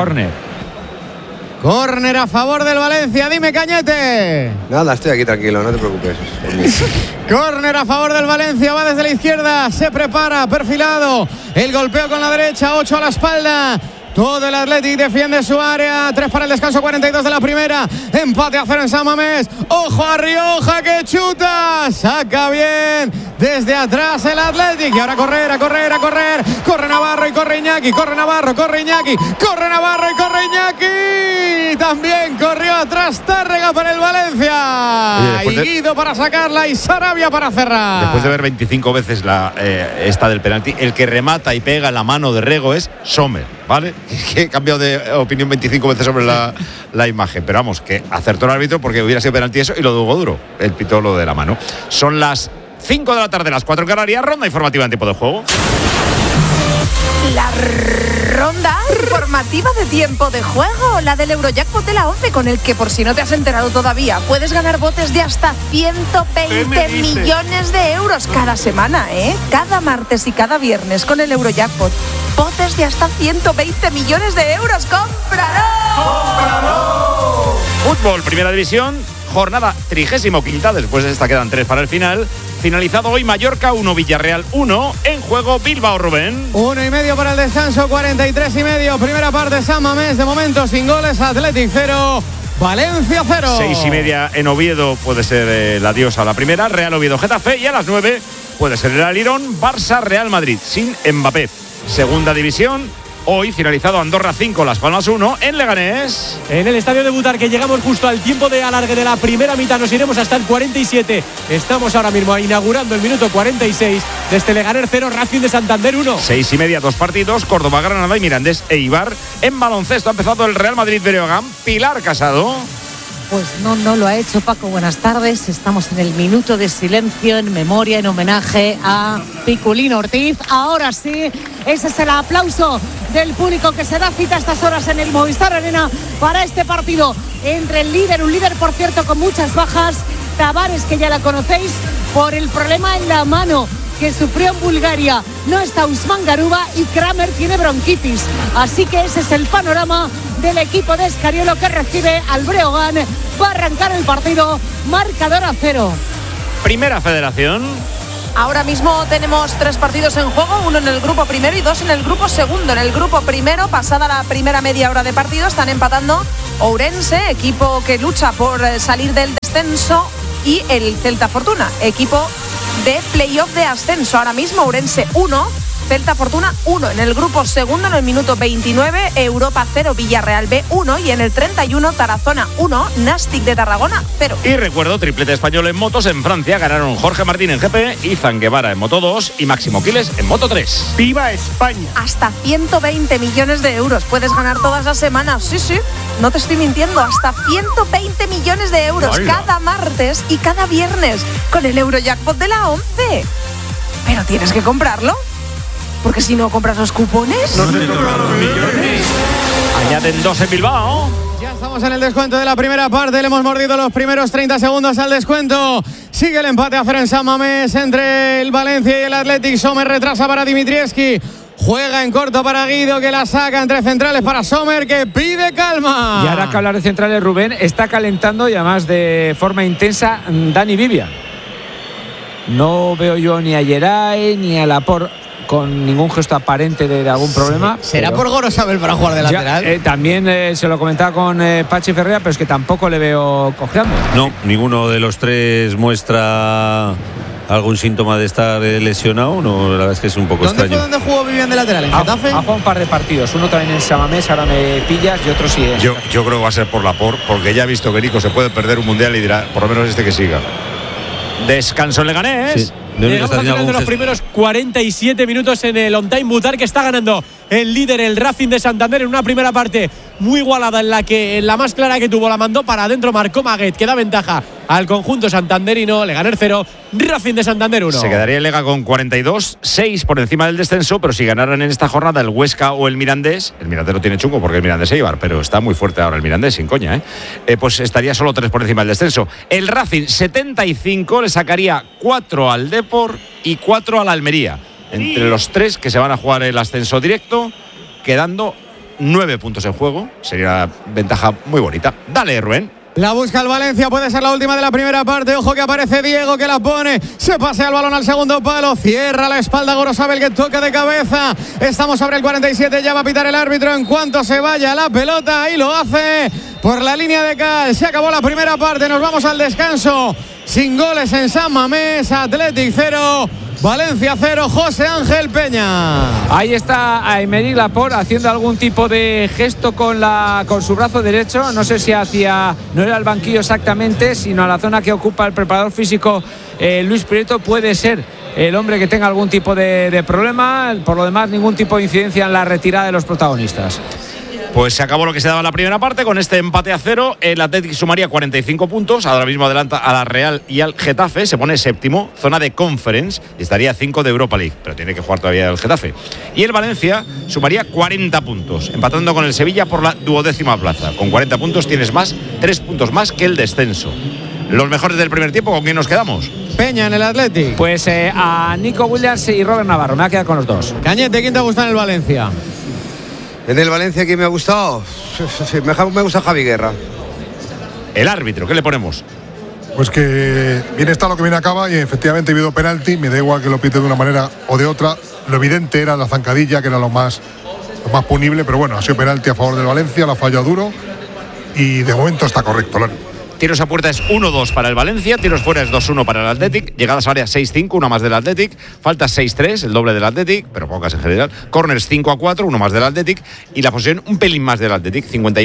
Córner a favor del Valencia. Dime, Cañete. Nada, estoy aquí tranquilo, no te preocupes. Córner a favor del Valencia. Va desde la izquierda. Se prepara, perfilado. El golpeo con la derecha. 8 a la espalda. Todo el Athletic defiende su área. 3 para el descanso, 42 de la primera. Empate a 0 en San Mamés. Ojo a Rioja que chuta. Saca bien desde atrás el Athletic. Y ahora a correr. Corre Navarro y corre Iñaki. Corre Navarro, corre Iñaki. Corre Navarro y corre Iñaki. También corrió atrás Tárrega para el Valencia. Oye, y Guido para sacarla y Sarabia para cerrar. Después de ver 25 veces esta del penalti, el que remata y pega la mano de Rego es Sommer, ¿vale? Que he cambiado de opinión 25 veces sobre la imagen. Pero vamos, que acertó el árbitro porque hubiera sido penalti eso y lo de Hugo Duro. El pitó lo de la mano. Son las 5 de la tarde, las 4 en Canarias. Ronda informativa en tiempo de juego. La ronda informativa de tiempo de juego, la del Eurojackpot de la 11, con el que, por si no te has enterado todavía, puedes ganar botes de hasta 120 millones de euros cada semana, ¿eh? Cada martes y cada viernes con el Eurojackpot. Botes de hasta 120 millones de euros. ¡Cómpralo! Fútbol, primera división, jornada 35ª, después de esta quedan 3 para el final. Finalizado hoy Mallorca 1, Villarreal 1, en juego Bilbao, Rubén. 1,5 para el descanso, 43,5. Primera parte San Mamés, de momento sin goles, Athletic 0, Valencia 0. 6:30 en Oviedo puede ser el adiós a la primera, Real Oviedo Getafe, y a las 9 puede ser el Alirón Barça Real Madrid, sin Mbappé. Segunda división. Hoy finalizado Andorra 5, Las Palmas 1 en Leganés. En el estadio de Butar, que llegamos justo al tiempo de alargue de la primera mitad, nos iremos hasta el 47. Estamos ahora mismo inaugurando el minuto 46 de este Leganés 0, Racing de Santander 1. 6:30, 2 partidos, Córdoba, Granada y Mirandés e Eibar. En baloncesto ha empezado el Real Madrid Breogán. Pilar Casado. Pues no lo ha hecho, Paco. Buenas tardes. Estamos en el minuto de silencio en memoria, en homenaje a Piculín Ortiz. Ahora sí, ese es el aplauso del público que se da cita a estas horas en el Movistar Arena para este partido entre el líder, un líder por cierto con muchas bajas, Tavares, que ya la conocéis por el problema en la mano. que sufrió en Bulgaria. No está Usman Garuba y Kramer tiene bronquitis. Así que ese es el panorama del equipo de Escariolo que recibe al Breogán. Va a arrancar el partido, marcador a 0. Primera Federación. Ahora mismo tenemos 3 partidos en juego, 1 en el grupo primero y 2 en el grupo segundo. En el grupo primero, pasada la primera media hora de partido, están empatando Ourense, equipo que lucha por salir del descenso, y el Celta Fortuna, equipo de playoff de ascenso. Ahora mismo Ourense 1, Celta Fortuna 1. En el grupo segundo, en el minuto 29, Europa 0, Villarreal B 1, y en el 31, Tarazona 1, Nastic de Tarragona 0. Y recuerdo, triplete español en motos. En Francia ganaron Jorge Martín en GP, Izan Guevara en Moto 2 y Máximo Quiles en Moto 3. ¡Viva España! Hasta 120 millones de euros puedes ganar todas las semanas. Sí, no te estoy mintiendo. Hasta 120 millones de euros cada martes y cada viernes con el Eurojackpot de la 11. Pero tienes que comprarlo, porque si no compras los cupones… No te tocan los millones. Añaden 2 en Bilbao. Ya estamos en el descuento de la primera parte. Le hemos mordido los primeros 30 segundos al descuento. Sigue el empate a 0 en San Mamés entre el Valencia y el Athletic. Sommer retrasa para Dimitrievski. Juega en corto para Guido, que la saca entre centrales para Sommer, que pide calma. Y ahora que hablar de centrales, Rubén, está calentando y además de forma intensa Dani Vivia. No veo yo ni a Geray ni a Laporte con ningún gesto aparente de algún problema. ¿Será por Gorosabel para jugar de lateral? También se lo comentaba con Pachi Ferreira, pero es que tampoco le veo cojeando. No, ninguno de los tres muestra algún síntoma de estar lesionado. No, la verdad es que es un poco extraño. ¿Dónde jugó Vivian de lateral? ¿En Getafe? Ha jugado un par de partidos, uno también en Samamés, ahora me pillas, y otro sí. Yo creo que va a ser por Laporte, porque ya ha visto que Nico se puede perder un mundial y dirá, por lo menos que siga. Descanso en Leganés. Sí. Llegamos al final de los primeros 47 minutos en el On Time Mutar, que está ganando el líder, el Racing de Santander, en una primera parte muy igualada, en la que la más clara que tuvo la mandó para adentro, marcó Maguet, que da ventaja al conjunto santanderino. Leganés 0, Racing de Santander 1. Se quedaría el Lega con 42, 6 por encima del descenso, pero si ganaran en esta jornada el Huesca o el Mirandés lo tiene chungo porque el Mirandés es Eibar, pero está muy fuerte ahora el Mirandés, sin coña, pues estaría solo 3 por encima del descenso. El Racing 75 le sacaría 4 al Depor y 4 a la Almería, entre los 3 que se van a jugar el ascenso directo, quedando 9 puntos en juego. Sería una ventaja muy bonita. Dale, Rubén. La busca el Valencia, puede ser la última de la primera parte. Ojo que aparece Diego, que la pone, se pasea el balón al segundo palo, cierra la espalda Gorosabel, que toca de cabeza. Estamos sobre el 47, ya va a pitar el árbitro en cuanto se vaya la pelota, y lo hace por la línea de cal. Se acabó la primera parte, nos vamos al descanso sin goles en San Mamés. Athletic 0, Valencia 0, José Ángel Peña. Ahí está Aymeric Laporte haciendo algún tipo de gesto con su brazo derecho. No sé si no era el banquillo exactamente, sino a la zona que ocupa el preparador físico Luis Prieto. Puede ser el hombre que tenga algún tipo de problema. Por lo demás, ningún tipo de incidencia en la retirada de los protagonistas. Pues se acabó lo que se daba en la primera parte. Con este empate a 0, el Athletic sumaría 45 puntos. Ahora mismo adelanta a la Real y al Getafe. Se pone séptimo, zona de Conference, y estaría 5 de Europa League, pero tiene que jugar todavía el Getafe. Y el Valencia sumaría 40 puntos, empatando con el Sevilla por la 12ª plaza. Con 40 puntos tienes 3 puntos más que el descenso. Los mejores del primer tiempo, ¿con quién nos quedamos? Peña en el Athletic. Pues a Nico Williams y Robert Navarro. Me voy a quedar con los dos. Cañete, ¿quién te gusta en el Valencia? En el Valencia, ¿quién me ha gustado? Sí, me gusta Javi Guerra. El árbitro, ¿qué le ponemos? Pues que bien está lo que bien acaba, y efectivamente ha habido penalti. Me da igual que lo pite de una manera o de otra. Lo evidente era la zancadilla, que era lo más punible, pero bueno, ha sido penalti a favor del Valencia, la falló duro y de momento está correcto. Tiros a puerta es 1-2 para el Valencia, tiros fuera es 2-1 para el Athletic, llegadas a área 6-5, una más del Athletic, faltas 6-3, el doble del Athletic, pero pocas en general, corners 5-4, uno más del Athletic, y la posesión un pelín más del Athletic,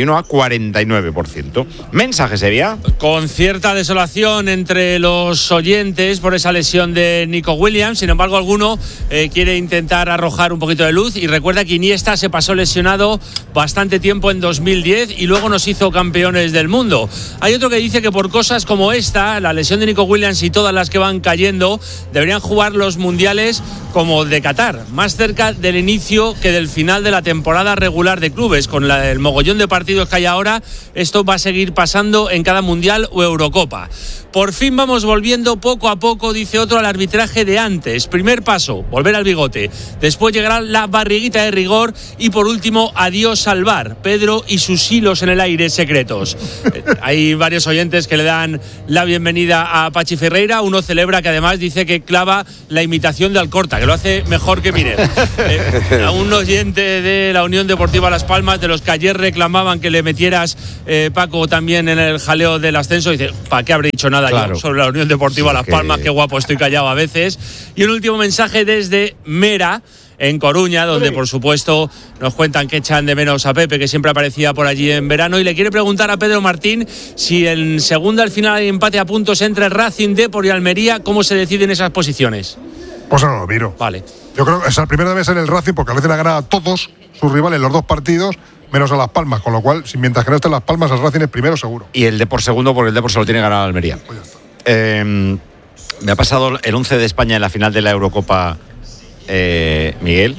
51-49%. Mensaje, Sevilla. Con cierta desolación entre los oyentes por esa lesión de Nico Williams, sin embargo alguno quiere intentar arrojar un poquito de luz, y recuerda que Iniesta se pasó lesionado bastante tiempo en 2010 y luego nos hizo campeones del mundo. Hay otro que dice que por cosas como esta, la lesión de Nico Williams y todas las que van cayendo, deberían jugar los mundiales como de Qatar, más cerca del inicio que del final de la temporada regular de clubes. Con el mogollón de partidos que hay ahora, esto va a seguir pasando en cada mundial o Eurocopa. Por fin vamos volviendo poco a poco, dice otro, al arbitraje de antes. Primer paso, volver al bigote. Después llegará la barriguita de rigor y por último, adiós al VAR. Pedro y sus hilos en el aire secretos. Hay varios oyentes que le dan la bienvenida a Pachi Ferreira. Uno celebra que además dice que clava la imitación de Alcorta, que lo hace mejor que Miner. A un oyente de la Unión Deportiva Las Palmas, de los que ayer reclamaban que le metieras, Paco, también en el jaleo del ascenso, dice, ¿para qué habré dicho nada yo sobre la Unión Deportiva Las Palmas? Qué guapo estoy callado a veces. Y un último mensaje desde Mera, en Coruña, donde por supuesto nos cuentan que echan de menos a Pepe, que siempre aparecía por allí en verano, y le quiere preguntar a Pedro Martín si en segunda al final hay empate a puntos entre Racing, Depor y Almería. ¿Cómo se deciden esas posiciones? Pues no lo miro. Vale. Yo creo que esa primera debe ser el Racing, porque el Racing ha ganado a todos sus rivales los dos partidos, menos a Las Palmas, con lo cual, mientras que no estén Las Palmas, el Racing es primero seguro. Y el Depor segundo, porque el Depor se lo tiene ganado a Almería. Pues ya está. Me ha pasado el 11 de España en la final de la Eurocopa, Miguel.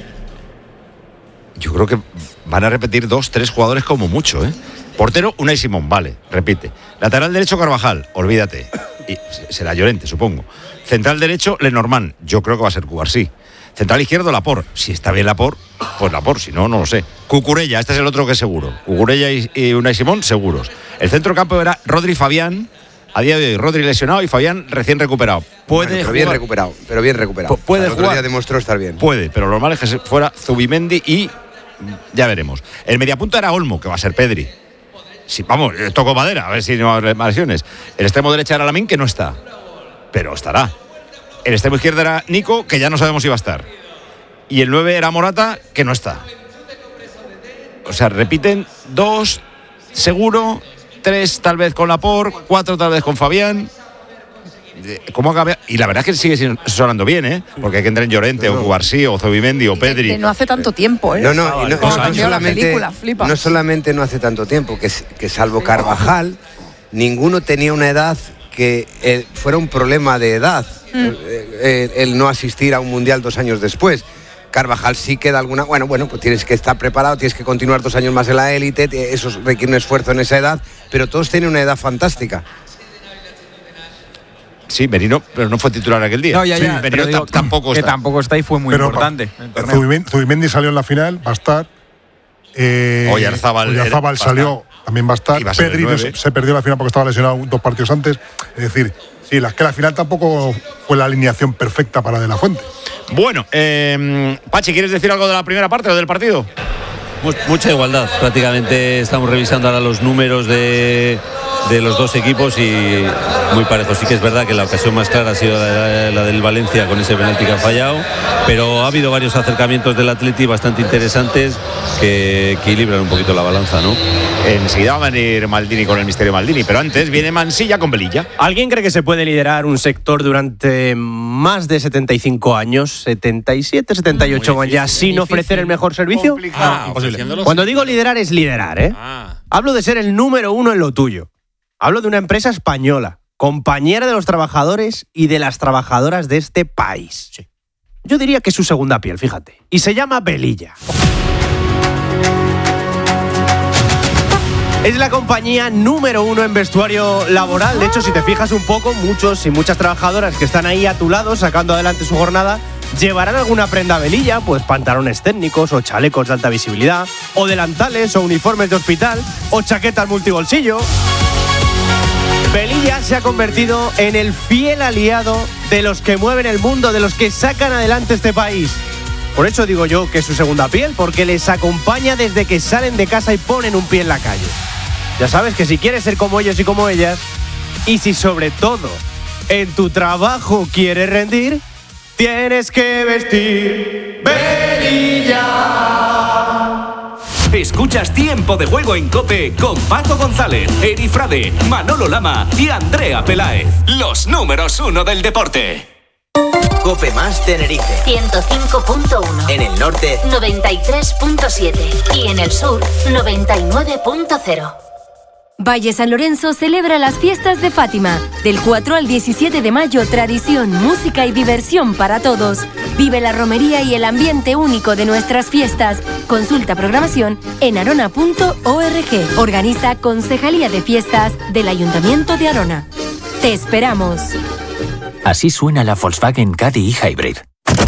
Yo creo que van a repetir 2-3 jugadores como mucho, ¿eh? Portero, Unai Simón, vale, repite. Lateral derecho, Carvajal, olvídate. Y será Llorente, supongo. Central derecho, Lenormand, yo creo que va a ser Cubarsí. Central izquierdo, Laporte. Si está bien Laporte, pues Laporte, si no, no lo sé. Cucurella, este es el otro que es seguro. Cucurella y Unai Simón, seguros. El centro campo era Rodri Fabián. A día de hoy, Rodri lesionado y Fabián recién recuperado. Puede pero bien recuperado, Puede el otro jugar. día demostró estar bien. Puede, pero lo normal es que fuera Zubimendi y ya veremos. El mediapunta era Olmo, que va a ser Pedri. Sí, vamos, toco madera, a ver si no hay lesiones. El extremo derecha era Lamine, que no está, pero estará. El extremo izquierdo era Nico, que ya no sabemos si va a estar. Y el 9 era Morata, que no está. O sea, repiten 2 seguro, 3 tal vez con Laporte, 4 tal vez con Fabián. ¿Cómo acaba? Y la verdad es que sigue sonando bien, ¿eh? Porque hay que entrar en Llorente o Cubarsí o Zubimendi o Pedri. Que no hace tanto tiempo, ¿eh? No solamente no hace tanto tiempo, que salvo Carvajal, ninguno tenía una edad que fuera un problema de edad, el no asistir a un mundial 2 años después. Carvajal sí queda alguna. Bueno, pues tienes que estar preparado, tienes que continuar 2 años más en la élite, eso requiere un esfuerzo en esa edad, pero todos tienen una edad fantástica. Sí, Merino, pero no fue titular aquel día. No, ya, sí, Merino tampoco está. Que tampoco está y fue muy importante. Zubimendi salió en la final, va a estar. Oyarzábal salió, también va a estar. Pedri se perdió la final porque estaba lesionado 2 partidos antes. Es decir, sí, la final tampoco fue la alineación perfecta para De La Fuente. Bueno, Pachi, ¿quieres decir algo de la primera parte o del partido? Mucha igualdad, prácticamente estamos revisando ahora los números de los dos equipos y muy parejos. Sí que es verdad que la ocasión más clara ha sido la del Valencia con ese penalti que ha fallado, pero ha habido varios acercamientos del Atleti bastante interesantes que equilibran un poquito la balanza, ¿no? Enseguida va a venir Maldini con el misterio Maldini, pero antes viene Mansilla con Velilla. ¿Alguien cree que se puede liderar un sector durante más de 75 años, 77, 78 años ya, sin ofrecer el mejor servicio? Cuando digo liderar es liderar, ¿eh? Hablo de ser el número 1 en lo tuyo. Hablo de una empresa española, compañera de los trabajadores y de las trabajadoras de este país. Sí. Yo diría que es su segunda piel, fíjate. Y se llama Velilla. Es la compañía número 1 en vestuario laboral. De hecho, si te fijas un poco, muchos y muchas trabajadoras que están ahí a tu lado, sacando adelante su jornada, llevarán alguna prenda Velilla, pues pantalones técnicos o chalecos de alta visibilidad, o delantales o uniformes de hospital, o chaquetas multibolsillo. Velilla se ha convertido en el fiel aliado de los que mueven el mundo, de los que sacan adelante este país. Por eso digo yo que es su segunda piel, porque les acompaña desde que salen de casa y ponen un pie en la calle. Ya sabes que si quieres ser como ellos y como ellas, y si sobre todo en tu trabajo quieres rendir, tienes que vestir Velilla. Escuchas Tiempo de Juego en COPE con Paco González, Eri Frade, Manolo Lama y Andrea Peláez. Los números 1 del deporte. COPE más Tenerife 105.1. En el norte 93.7 y en el sur 99.0. Valle San Lorenzo celebra las fiestas de Fátima. Del 4 al 17 de mayo, tradición, música y diversión para todos. Vive la romería y el ambiente único de nuestras fiestas. Consulta programación en arona.org. Organiza Concejalía de Fiestas del Ayuntamiento de Arona. ¡Te esperamos! Así suena la Volkswagen Caddy e-Hybrid.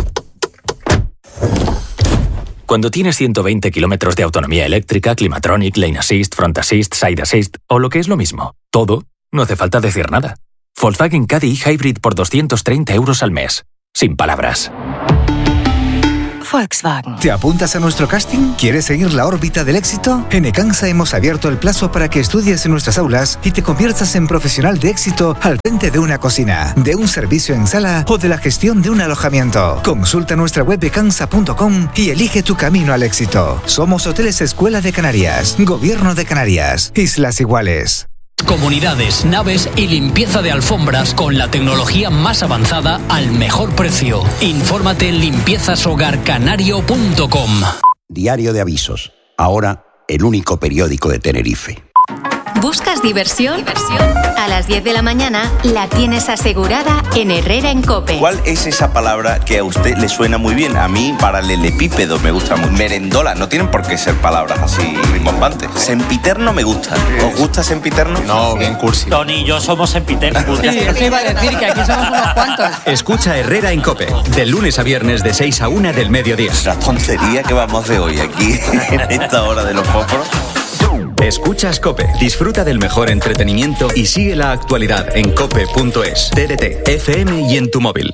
Cuando tienes 120 kilómetros de autonomía eléctrica, Climatronic, Lane Assist, Front Assist, Side Assist o lo que es lo mismo, todo, no hace falta decir nada. Volkswagen Caddy e-Hybrid por 230 € al mes. Sin palabras. Volkswagen. ¿Te apuntas a nuestro casting? ¿Quieres seguir la órbita del éxito? En Ecansa hemos abierto el plazo para que estudies en nuestras aulas y te conviertas en profesional de éxito al frente de una cocina, de un servicio en sala o de la gestión de un alojamiento. Consulta nuestra web ecansa.com y elige tu camino al éxito. Somos Hoteles Escuela de Canarias, Gobierno de Canarias, Islas Iguales. Comunidades, naves y limpieza de alfombras con la tecnología más avanzada al mejor precio. Infórmate en limpiezashogarcanario.com. Diario de Avisos. Ahora, el único periódico de Tenerife. ¿Buscas diversión? A las 10 de la mañana la tienes asegurada en Herrera en COPE. ¿Cuál es esa palabra que a usted le suena muy bien? A mí, paralelepípedo me gusta muy. Merendola, no tienen por qué ser palabras así rimbombantes. Sempiterno me gusta. ¿Os gusta sempiterno? No, bien cursi. Tony y yo somos sempiternos. Sí, eso iba a decir, que aquí somos unos cuantos. Escucha Herrera en COPE, de lunes a viernes de 6 a 1 del mediodía. La tontería que vamos de hoy aquí, en esta hora de los fósforos. Escuchas COPE, disfruta del mejor entretenimiento y sigue la actualidad en cope.es, TDT, FM y en tu móvil.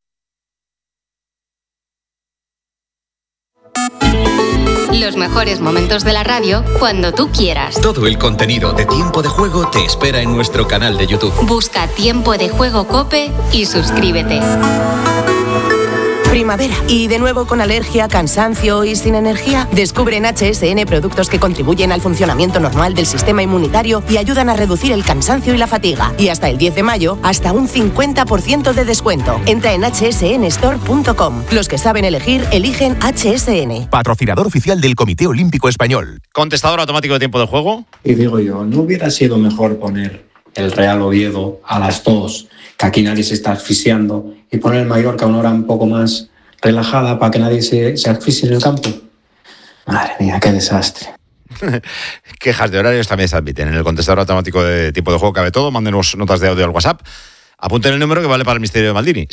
Los mejores momentos de la radio cuando tú quieras. Todo el contenido de Tiempo de Juego te espera en nuestro canal de YouTube. Busca Tiempo de Juego COPE y suscríbete. Primavera. Y de nuevo con alergia, cansancio y sin energía. Descubre en HSN productos que contribuyen al funcionamiento normal del sistema inmunitario y ayudan a reducir el cansancio y la fatiga. Y hasta el 10 de mayo, hasta un 50% de descuento. Entra en hsnstore.com. Los que saben elegir, eligen HSN. Patrocinador oficial del Comité Olímpico Español. Contestador automático de Tiempo de Juego. Y digo yo, ¿no hubiera sido mejor poner el Real Oviedo a las 2, que aquí nadie se está asfixiando, y poner el Mallorca a una hora un poco más relajada para que nadie se asfixie en el campo? Madre mía, qué desastre. Quejas de horarios también se admiten. En el contestador automático de Tiempo de Juego cabe todo. Mándenos notas de audio al WhatsApp. Apunten el número que vale para el misterio de Maldini.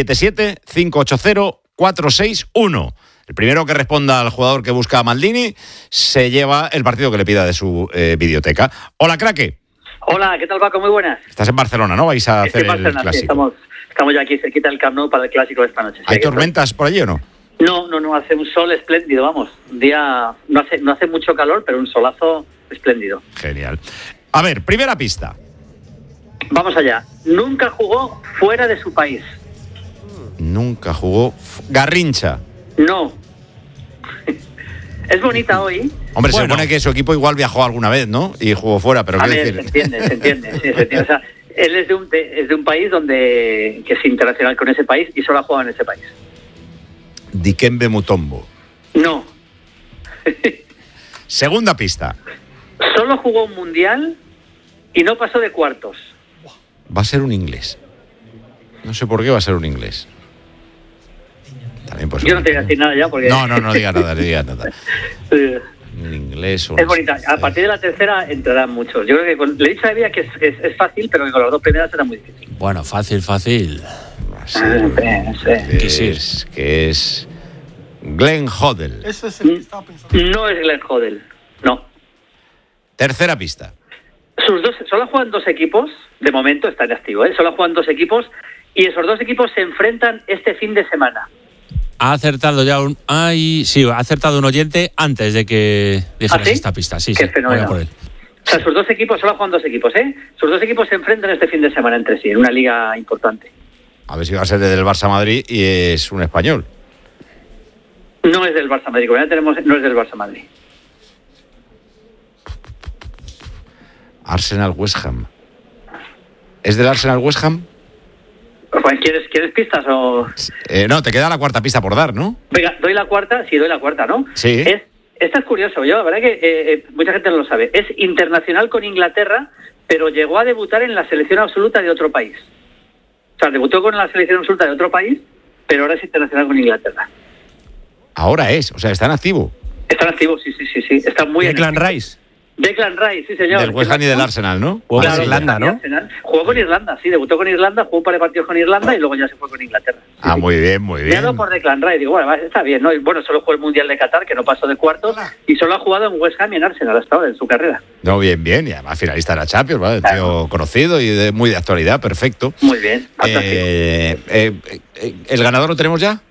677-580-461. El primero que responda al jugador que busca a Maldini se lleva el partido que le pida de su videoteca. Hola, Craque. Hola, ¿qué tal, Paco? Muy buenas. Estás en Barcelona, ¿no? Vais a hacer el clásico. Sí, estamos ya aquí cerquita del Camp Nou para el clásico de esta noche. ¿Hay tormentas por allí o no? No, hace un sol espléndido, vamos. Día no hace mucho calor, pero un solazo espléndido. Genial. A ver, primera pista. Vamos allá. Nunca jugó fuera de su país. Nunca jugó. Garrincha. No. Es bonita hoy. Hombre, se supone que su equipo igual viajó alguna vez, ¿no? Y jugó fuera, pero ¿qué decir? Se entiende. Sí, se entiende. O sea, él es de un país que es internacional con ese país y solo ha jugado en ese país. Dikembe Mutombo. No. Segunda pista. Solo jugó un mundial y no pasó de cuartos. Va a ser un inglés. No sé por qué va a ser un inglés. También yo no te voy a decir nada ya porque... No digas nada. En inglés o... Es bonita. A partir de la tercera entrarán muchos. Yo creo que le he dicho a Evia que es fácil, pero que con las dos primeras será muy difícil. Bueno, fácil. Sí. Que es Glenn Hoddle. Eso es el que estaba pensando. No es Glenn Hoddle, no. Tercera pista. Solo juegan dos equipos, de momento está en activo, solo juegan dos equipos y esos dos equipos se enfrentan este fin de semana. Ha acertado ya ha acertado un oyente antes de que dijeras esta pista. Sí, Qué fenómeno. Voy a por él. O sea, sus dos equipos, solo juegan dos equipos, Sus dos equipos se enfrentan este fin de semana entre sí, en una liga importante. A ver si va a ser del Barça Madrid y es un español. No es del Barça Madrid, como ya tenemos, no es del Barça Madrid. Arsenal West Ham. ¿Es del Arsenal West Ham? ¿Quieres pistas o...? No, te queda la cuarta pista por dar, ¿no? Venga, doy la cuarta, ¿no? Sí. Esto es curioso, yo la verdad que mucha gente no lo sabe. Es internacional con Inglaterra, pero llegó a debutar en la selección absoluta de otro país. O sea, debutó con la selección absoluta de otro país, pero ahora es internacional con Inglaterra. Ahora es, o sea, está en activo. Está en activo, sí. Está muy Declan Rice. Declan Rice, sí señor. Del West Ham y del Arsenal, ¿no? Jugó con Irlanda, ¿no? Jugó con Irlanda, sí, debutó con Irlanda, jugó un par de partidos con Irlanda y luego ya se fue con Inglaterra. Ah, muy bien, muy bien. Mirado por Declan Rice, digo, bueno, está bien, ¿no? Y bueno, solo jugó el Mundial de Qatar, que no pasó de cuartos, y solo ha jugado en West Ham y en Arsenal hasta ahora, en su carrera. No, bien, y además finalista de la Champions, ¿vale? Tío conocido y muy de actualidad, perfecto. Muy bien, ¿El ganador lo tenemos ya?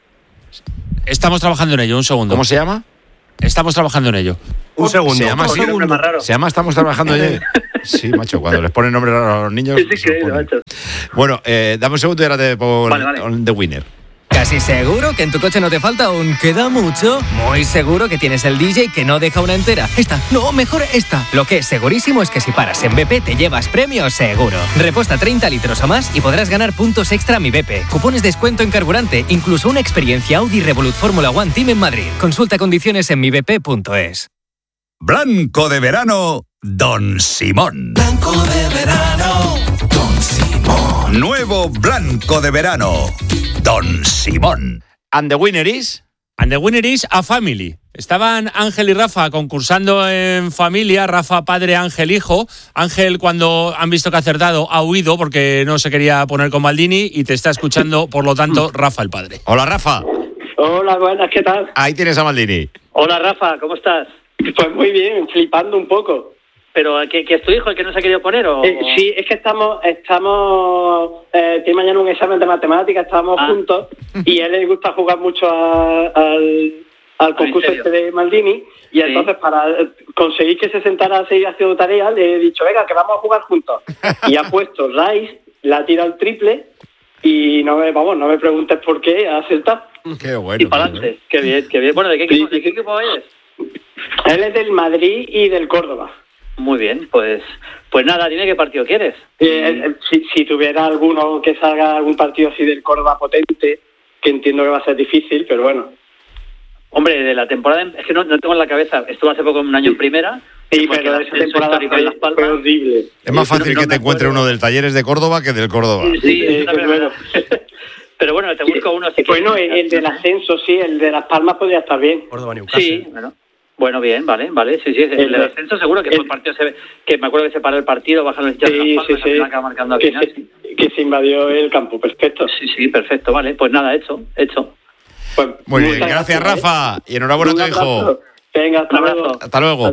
Estamos trabajando en ello, un segundo. ¿Cómo se llama? Estamos trabajando en ello. Un segundo. Se llama así. Se llama Estamos trabajando en ello. Sí, macho, cuando les ponen nombre raro a los niños. Es increíble, macho. Bueno, dame un segundo y ahora te pongo The Winner. ¿Casi seguro que en tu coche no te falta un queda mucho? Muy seguro que tienes el DJ que no deja una entera. Esta, no, mejor esta. Lo que es segurísimo es que si paras en BP te llevas premio seguro. Reposta 30 litros o más y podrás ganar puntos extra Mi BP. Cupones de descuento en carburante, incluso una experiencia Audi Revolut Fórmula One Team en Madrid. Consulta condiciones en mibp.es. Blanco de verano, Don Simón. Blanco de verano, Don Simón. Nuevo blanco de verano, Don Simón. And the winner is? And the winner is A Family. Estaban Ángel y Rafa concursando en familia, Rafa padre, Ángel hijo. Ángel, cuando han visto que ha acertado, ha huido porque no se quería poner con Maldini y te está escuchando, por lo tanto, Rafa el padre. Hola, Rafa. Hola, buenas, ¿qué tal? Ahí tienes a Maldini. Hola, Rafa, ¿cómo estás? Pues muy bien, flipando un poco. ¿Pero que es tu hijo el que no se ha querido poner o...? Sí, es que estamos tiene mañana un examen de matemáticas, estamos juntos y a él le gusta jugar mucho al concurso este de Maldini y entonces para conseguir que se sentara a seguir haciendo tareas le he dicho, venga, que vamos a jugar juntos. Y ha puesto Rice, la ha tirado el triple y no me preguntes por qué, ha acertado. Qué bueno. Y para adelante, qué bien. Bueno, ¿de qué equipo eres? Él es del Madrid y del Córdoba. Muy bien, pues nada, dime qué partido quieres. Si tuviera alguno que salga algún partido así del Córdoba potente, que entiendo que va a ser difícil, pero bueno. Hombre, de la temporada, es que no tengo en la cabeza, estuve hace poco un año en primera. Sí, pero esa temporada fue horrible. Es más fácil que te encuentre uno del Talleres de Córdoba que del Córdoba. Sí, pero bueno, te busco uno así. Bueno, el del ascenso, sí, el de Las Palmas podría estar bien. Córdoba, Newcastle. Sí, bueno, bien, vale, sí, el del ascenso seguro que fue el partido, que me acuerdo que se paró el partido, bajaron los hinchas de Las Palmas, acaba marcando al final. Que se invadió el campo, perfecto. Sí, perfecto, vale, pues nada, hecho. Pues, muy bien, gracias Rafa, y enhorabuena a tu hijo. Venga, hasta luego. Hasta luego.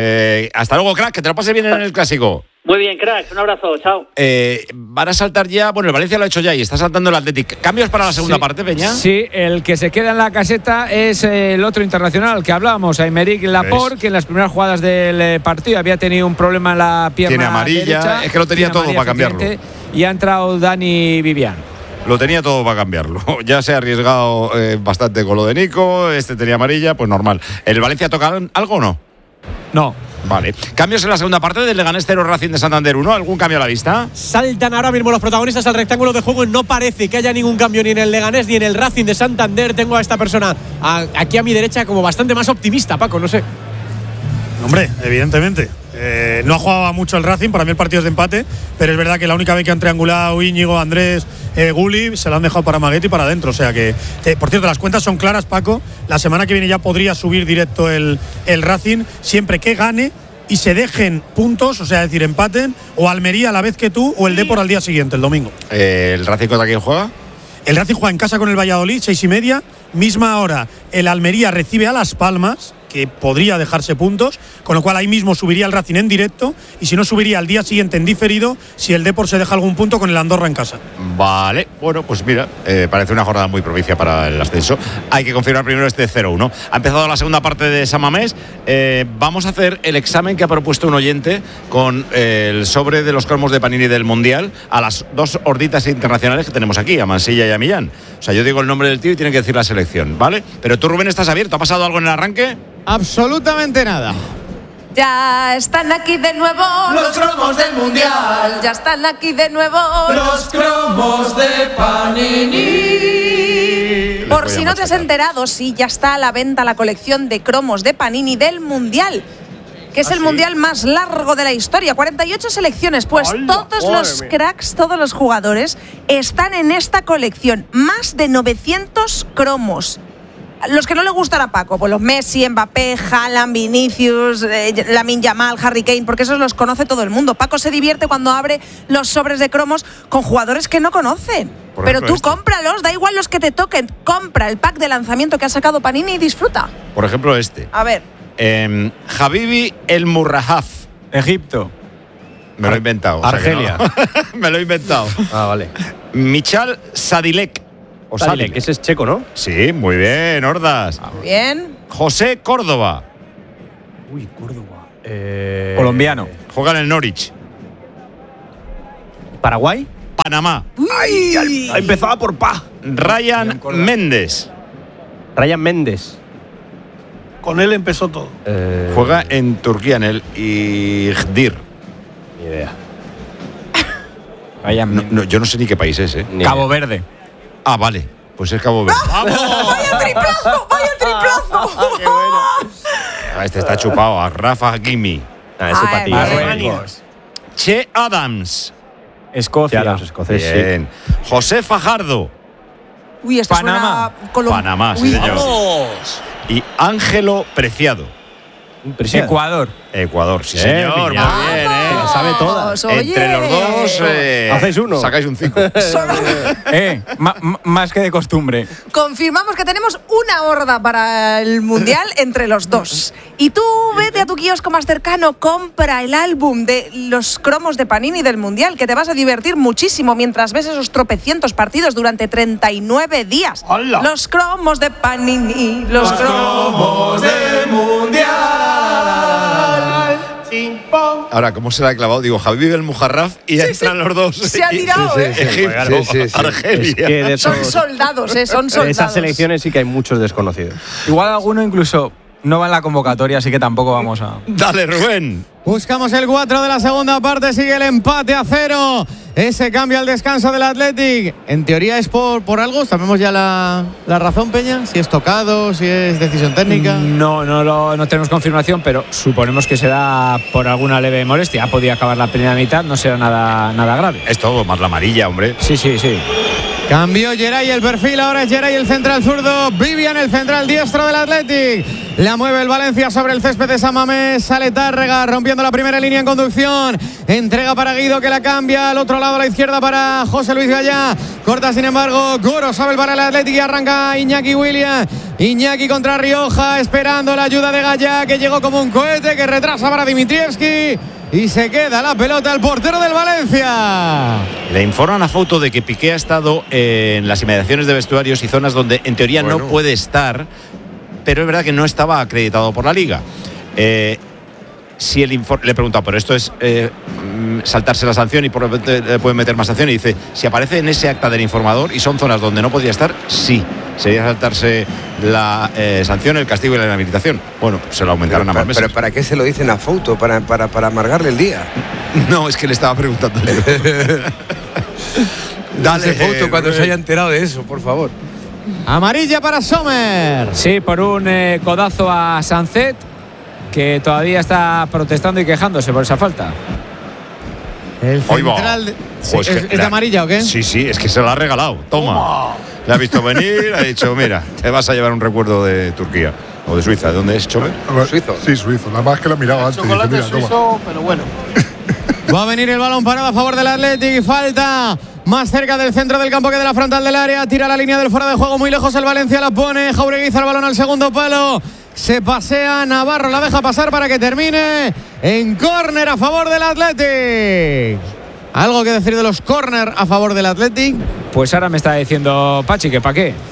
Hasta luego, crack, que te lo pases bien en el clásico. Muy bien, crack, un abrazo, chao. Van a saltar ya, bueno, el Valencia lo ha hecho ya y está saltando el Athletic. ¿Cambios para la segunda parte, Peña? Sí, el que se queda en la caseta es el otro internacional que hablábamos, Aymeric Laporte, que en las primeras jugadas del partido había tenido un problema en la pierna Tiene amarilla, derecha, es que lo tenía todo para cambiarlo. Y ha entrado Dani Vivian. Lo tenía todo para cambiarlo. Ya se ha arriesgado bastante con lo de Nico, tenía amarilla, pues normal. ¿El Valencia toca algo o no? No. Vale. ¿Cambios en la segunda parte del Leganés 0 Racing de Santander 1? ¿Algún cambio a la vista? Saltan ahora mismo los protagonistas al rectángulo de juego y no parece que haya ningún cambio ni en el Leganés ni en el Racing de Santander. Tengo a esta persona aquí a mi derecha como bastante más optimista, Paco, no sé. Hombre, evidentemente. No ha jugado mucho el Racing, para mí el partido es de empate, pero es verdad que la única vez que han triangulado Íñigo, Andrés, Gulli, se lo han dejado para Maguetti y para adentro. O sea que, por cierto, las cuentas son claras, Paco. La semana que viene ya podría subir directo el Racing, siempre que gane y se dejen puntos, o sea, es decir, empaten, o Almería a la vez que tú, o el Depor al día siguiente, el domingo. ¿El Racing contra quién juega? El Racing juega en casa con el Valladolid, 6:30, misma hora. El Almería recibe a Las Palmas, que podría dejarse puntos, con lo cual ahí mismo subiría el Racing en directo y si no subiría al día siguiente en diferido si el Depor se deja algún punto con el Andorra en casa. Vale, bueno, pues mira, parece una jornada muy propicia para el ascenso. Hay que confirmar primero 0-1. Ha empezado la segunda parte de San Mamés. Vamos a hacer el examen que ha propuesto un oyente con el sobre de los cromos de Panini del Mundial a las dos horditas internacionales que tenemos aquí, a Mansilla y a Millán. O sea, yo digo el nombre del tío y tiene que decir la selección, ¿vale? Pero tú, Rubén, ¿estás abierto? ¿Ha pasado algo en el arranque? Absolutamente nada. Ya están aquí de nuevo los cromos del Mundial. Ya están aquí de nuevo los cromos de Panini. Por si no te has enterado, sí, ya está a la venta la colección de cromos de Panini del Mundial, que es el mundial más largo de la historia. 48 selecciones, pues todos los cracks, todos los jugadores están en esta colección. Más de 900 cromos. Los que no le gustan a Paco, pues los Messi, Mbappé, Haaland, Vinicius, Lamine Yamal, Harry Kane, porque esos los conoce todo el mundo. Paco se divierte cuando abre los sobres de cromos con jugadores que no conocen. Pero tú cómpralos, da igual los que te toquen. Compra el pack de lanzamiento que ha sacado Panini y disfruta. Por ejemplo, este. A ver. Habibi El Murrahaf. Egipto. Me lo he inventado. Argelia. O sea que no. Me lo he inventado. Vale. Michal Sadilek. O Sadilek, ese es checo, ¿no? Sí, muy bien, Hordas. Bien. José Córdoba. Uy, Córdoba. Colombiano. Juega en el Norwich. ¿Paraguay? Panamá. Empezaba por Pa. Ryan Méndez. Ryan Méndez. Con él empezó todo. Juega en Turquía, en el Igdir. Ni idea. No, yo no sé ni qué país es, ¿eh? Cabo Verde. Ah, vale. Pues es Cabo Verde. ¡Vamos! ¡Vaya triplazo! ¡Vaya triplazo! ¡Qué bueno! Este está chupado. A Rafa Hakimi. Ese para ti. Marruecos. Che Adams. Escocia. Los escoceses. Bien. José Fajardo. Uy, esto Panamá. suena Panamá, sí, señor. ¡Vamos! Y Ángelo Preciado. Ecuador. Ecuador, sí, Bien, señor. Piña. Muy bien, ¿eh? Lo sabe todas. Entre los dos hacéis uno. Sacáis un 5. Más que de costumbre. Confirmamos que tenemos una horda para el Mundial entre los dos. Y tú vete a tu kiosco más cercano, compra el álbum de los cromos de Panini del Mundial, que te vas a divertir muchísimo mientras ves esos tropecientos partidos durante 39 días. ¡Hala! Los cromos de Panini, los cromos del Mundial. Ahora, ¿cómo se la ha clavado? Digo, Habibi El Mujarraf y entran los dos. Se ha tirado, Egipto, Argelia. Es que son soldados, son soldados. En esas selecciones sí que hay muchos desconocidos. Igual alguno incluso no va en la convocatoria, así que tampoco vamos a... Dale, Rubén. Buscamos el 4 de la segunda parte, sigue el empate a 0. Ese cambio al descanso del Athletic. En teoría es por algo, sabemos ya la razón, Peña, si es tocado, si es decisión técnica. No tenemos confirmación, pero suponemos que será por alguna leve molestia. Podía acabar la primera mitad, no será nada grave. Es todo, más la amarilla, hombre. Sí. Cambió Geray el perfil, ahora es Geray el central zurdo, Vivian el central diestro del Athletic. La mueve el Valencia sobre el césped de San Mamés, sale Tárrega rompiendo la primera línea en conducción. Entrega para Guido que la cambia al otro lado a la izquierda para José Luis Gallá. Corta sin embargo Goro, sabe para el Athletic y arranca Iñaki Williams. Iñaki contra Rioja, esperando la ayuda de Gallá que llegó como un cohete, que retrasa para Dimitrievski. Y se queda la pelota el portero del Valencia. Le informan a Foto de que Piqué ha estado en las inmediaciones de vestuarios y zonas donde en teoría no puede estar, pero es verdad que no estaba acreditado por la Liga. Si le he preguntado, pero esto es saltarse la sanción y por lo tanto le pueden meter más sanción, y dice, si aparece en ese acta del informador y son zonas donde no podría estar, sí, sería saltarse la sanción, el castigo y la inhabilitación. Bueno, se lo aumentaron a más meses. ¿Pero para qué se lo dicen a Foto? ¿Para amargarle el día? No, es que le estaba preguntando. Dale, Foto, cuando se haya enterado de eso, por favor. Amarilla para Sommer. Sí, por un codazo a Sancet, que todavía está protestando y quejándose por esa falta. El central pues ¿es de amarilla o qué? Sí, es que se la ha regalado. Toma. Le ha visto venir, ha dicho, mira, te vas a llevar un recuerdo de Turquía o de Suiza. ¿De dónde es, Chome? Suizo. Sí, suizo. Nada más que lo he mirado antes. Chocolate Dice, mira, suizo, pero bueno. Va a venir el balón parado a favor del Athletic y falta más cerca del centro del campo que de la frontal del área. Tira la línea del fuera de juego muy lejos, el Valencia la pone. Jaureguiza el balón al segundo palo. Se pasea Navarro, la deja pasar para que termine en córner a favor del Athletic. ¿Algo que decir de los córner a favor del Athletic? Pues ahora me está diciendo Pachi que para qué.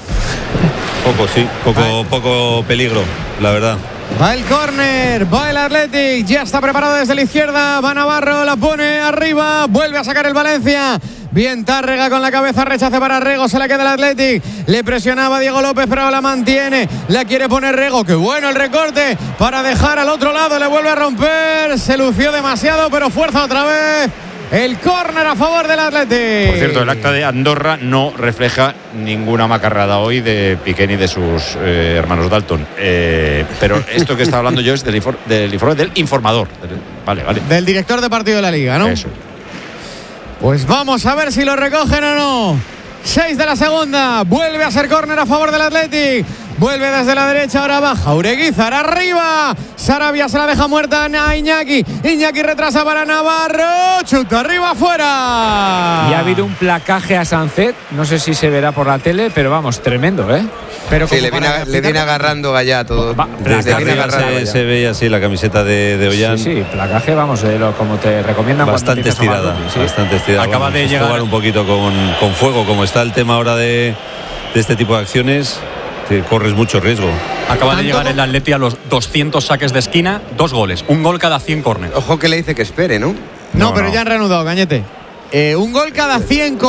Poco peligro, la verdad. Va el córner, va el Athletic, ya está preparado desde la izquierda, va Navarro, la pone arriba, vuelve a sacar el Valencia. Bien Tárrega con la cabeza, rechace para Rego, se la queda el Athletic. Le presionaba Diego López, pero la mantiene. La quiere poner Rego, qué bueno el recorte para dejar al otro lado, le vuelve a romper. Se lució demasiado, pero fuerza otra vez el córner a favor del Athletic. Por cierto, el acta de Andorra no refleja ninguna macarrada hoy de Piqué ni de sus hermanos Dalton. Pero esto que está hablando yo es del informe del informador. Vale. Del director de partido de la Liga, ¿no? Eso. Pues vamos a ver si lo recogen o no. 6 de la segunda. Vuelve a ser córner a favor del Athletic. Vuelve desde la derecha, ahora baja Ureguizar, arriba. Sarabia se la deja muerta a Iñaki. Iñaki retrasa para Navarro. Chuta arriba, afuera. Y ha habido un placaje a Sancet. No sé si se verá por la tele, pero vamos, tremendo, ¿eh? Pero sí, le viene agarrando allá todo. Se ve así la camiseta de Ollán. Sí, placaje, vamos, como te recomiendan. Bastante estirada. Bastante estirada. Acaba de llegar. Jugar un poquito con fuego, como está el tema ahora de este tipo de acciones. Corres mucho riesgo. Acaba de llegar el Atleti a los 200 saques de esquina, 2 goles, un gol cada 100 córneres. Ojo que le dice que espere, ¿no? No, pero ya han reanudado, Cañete. Un gol cada 100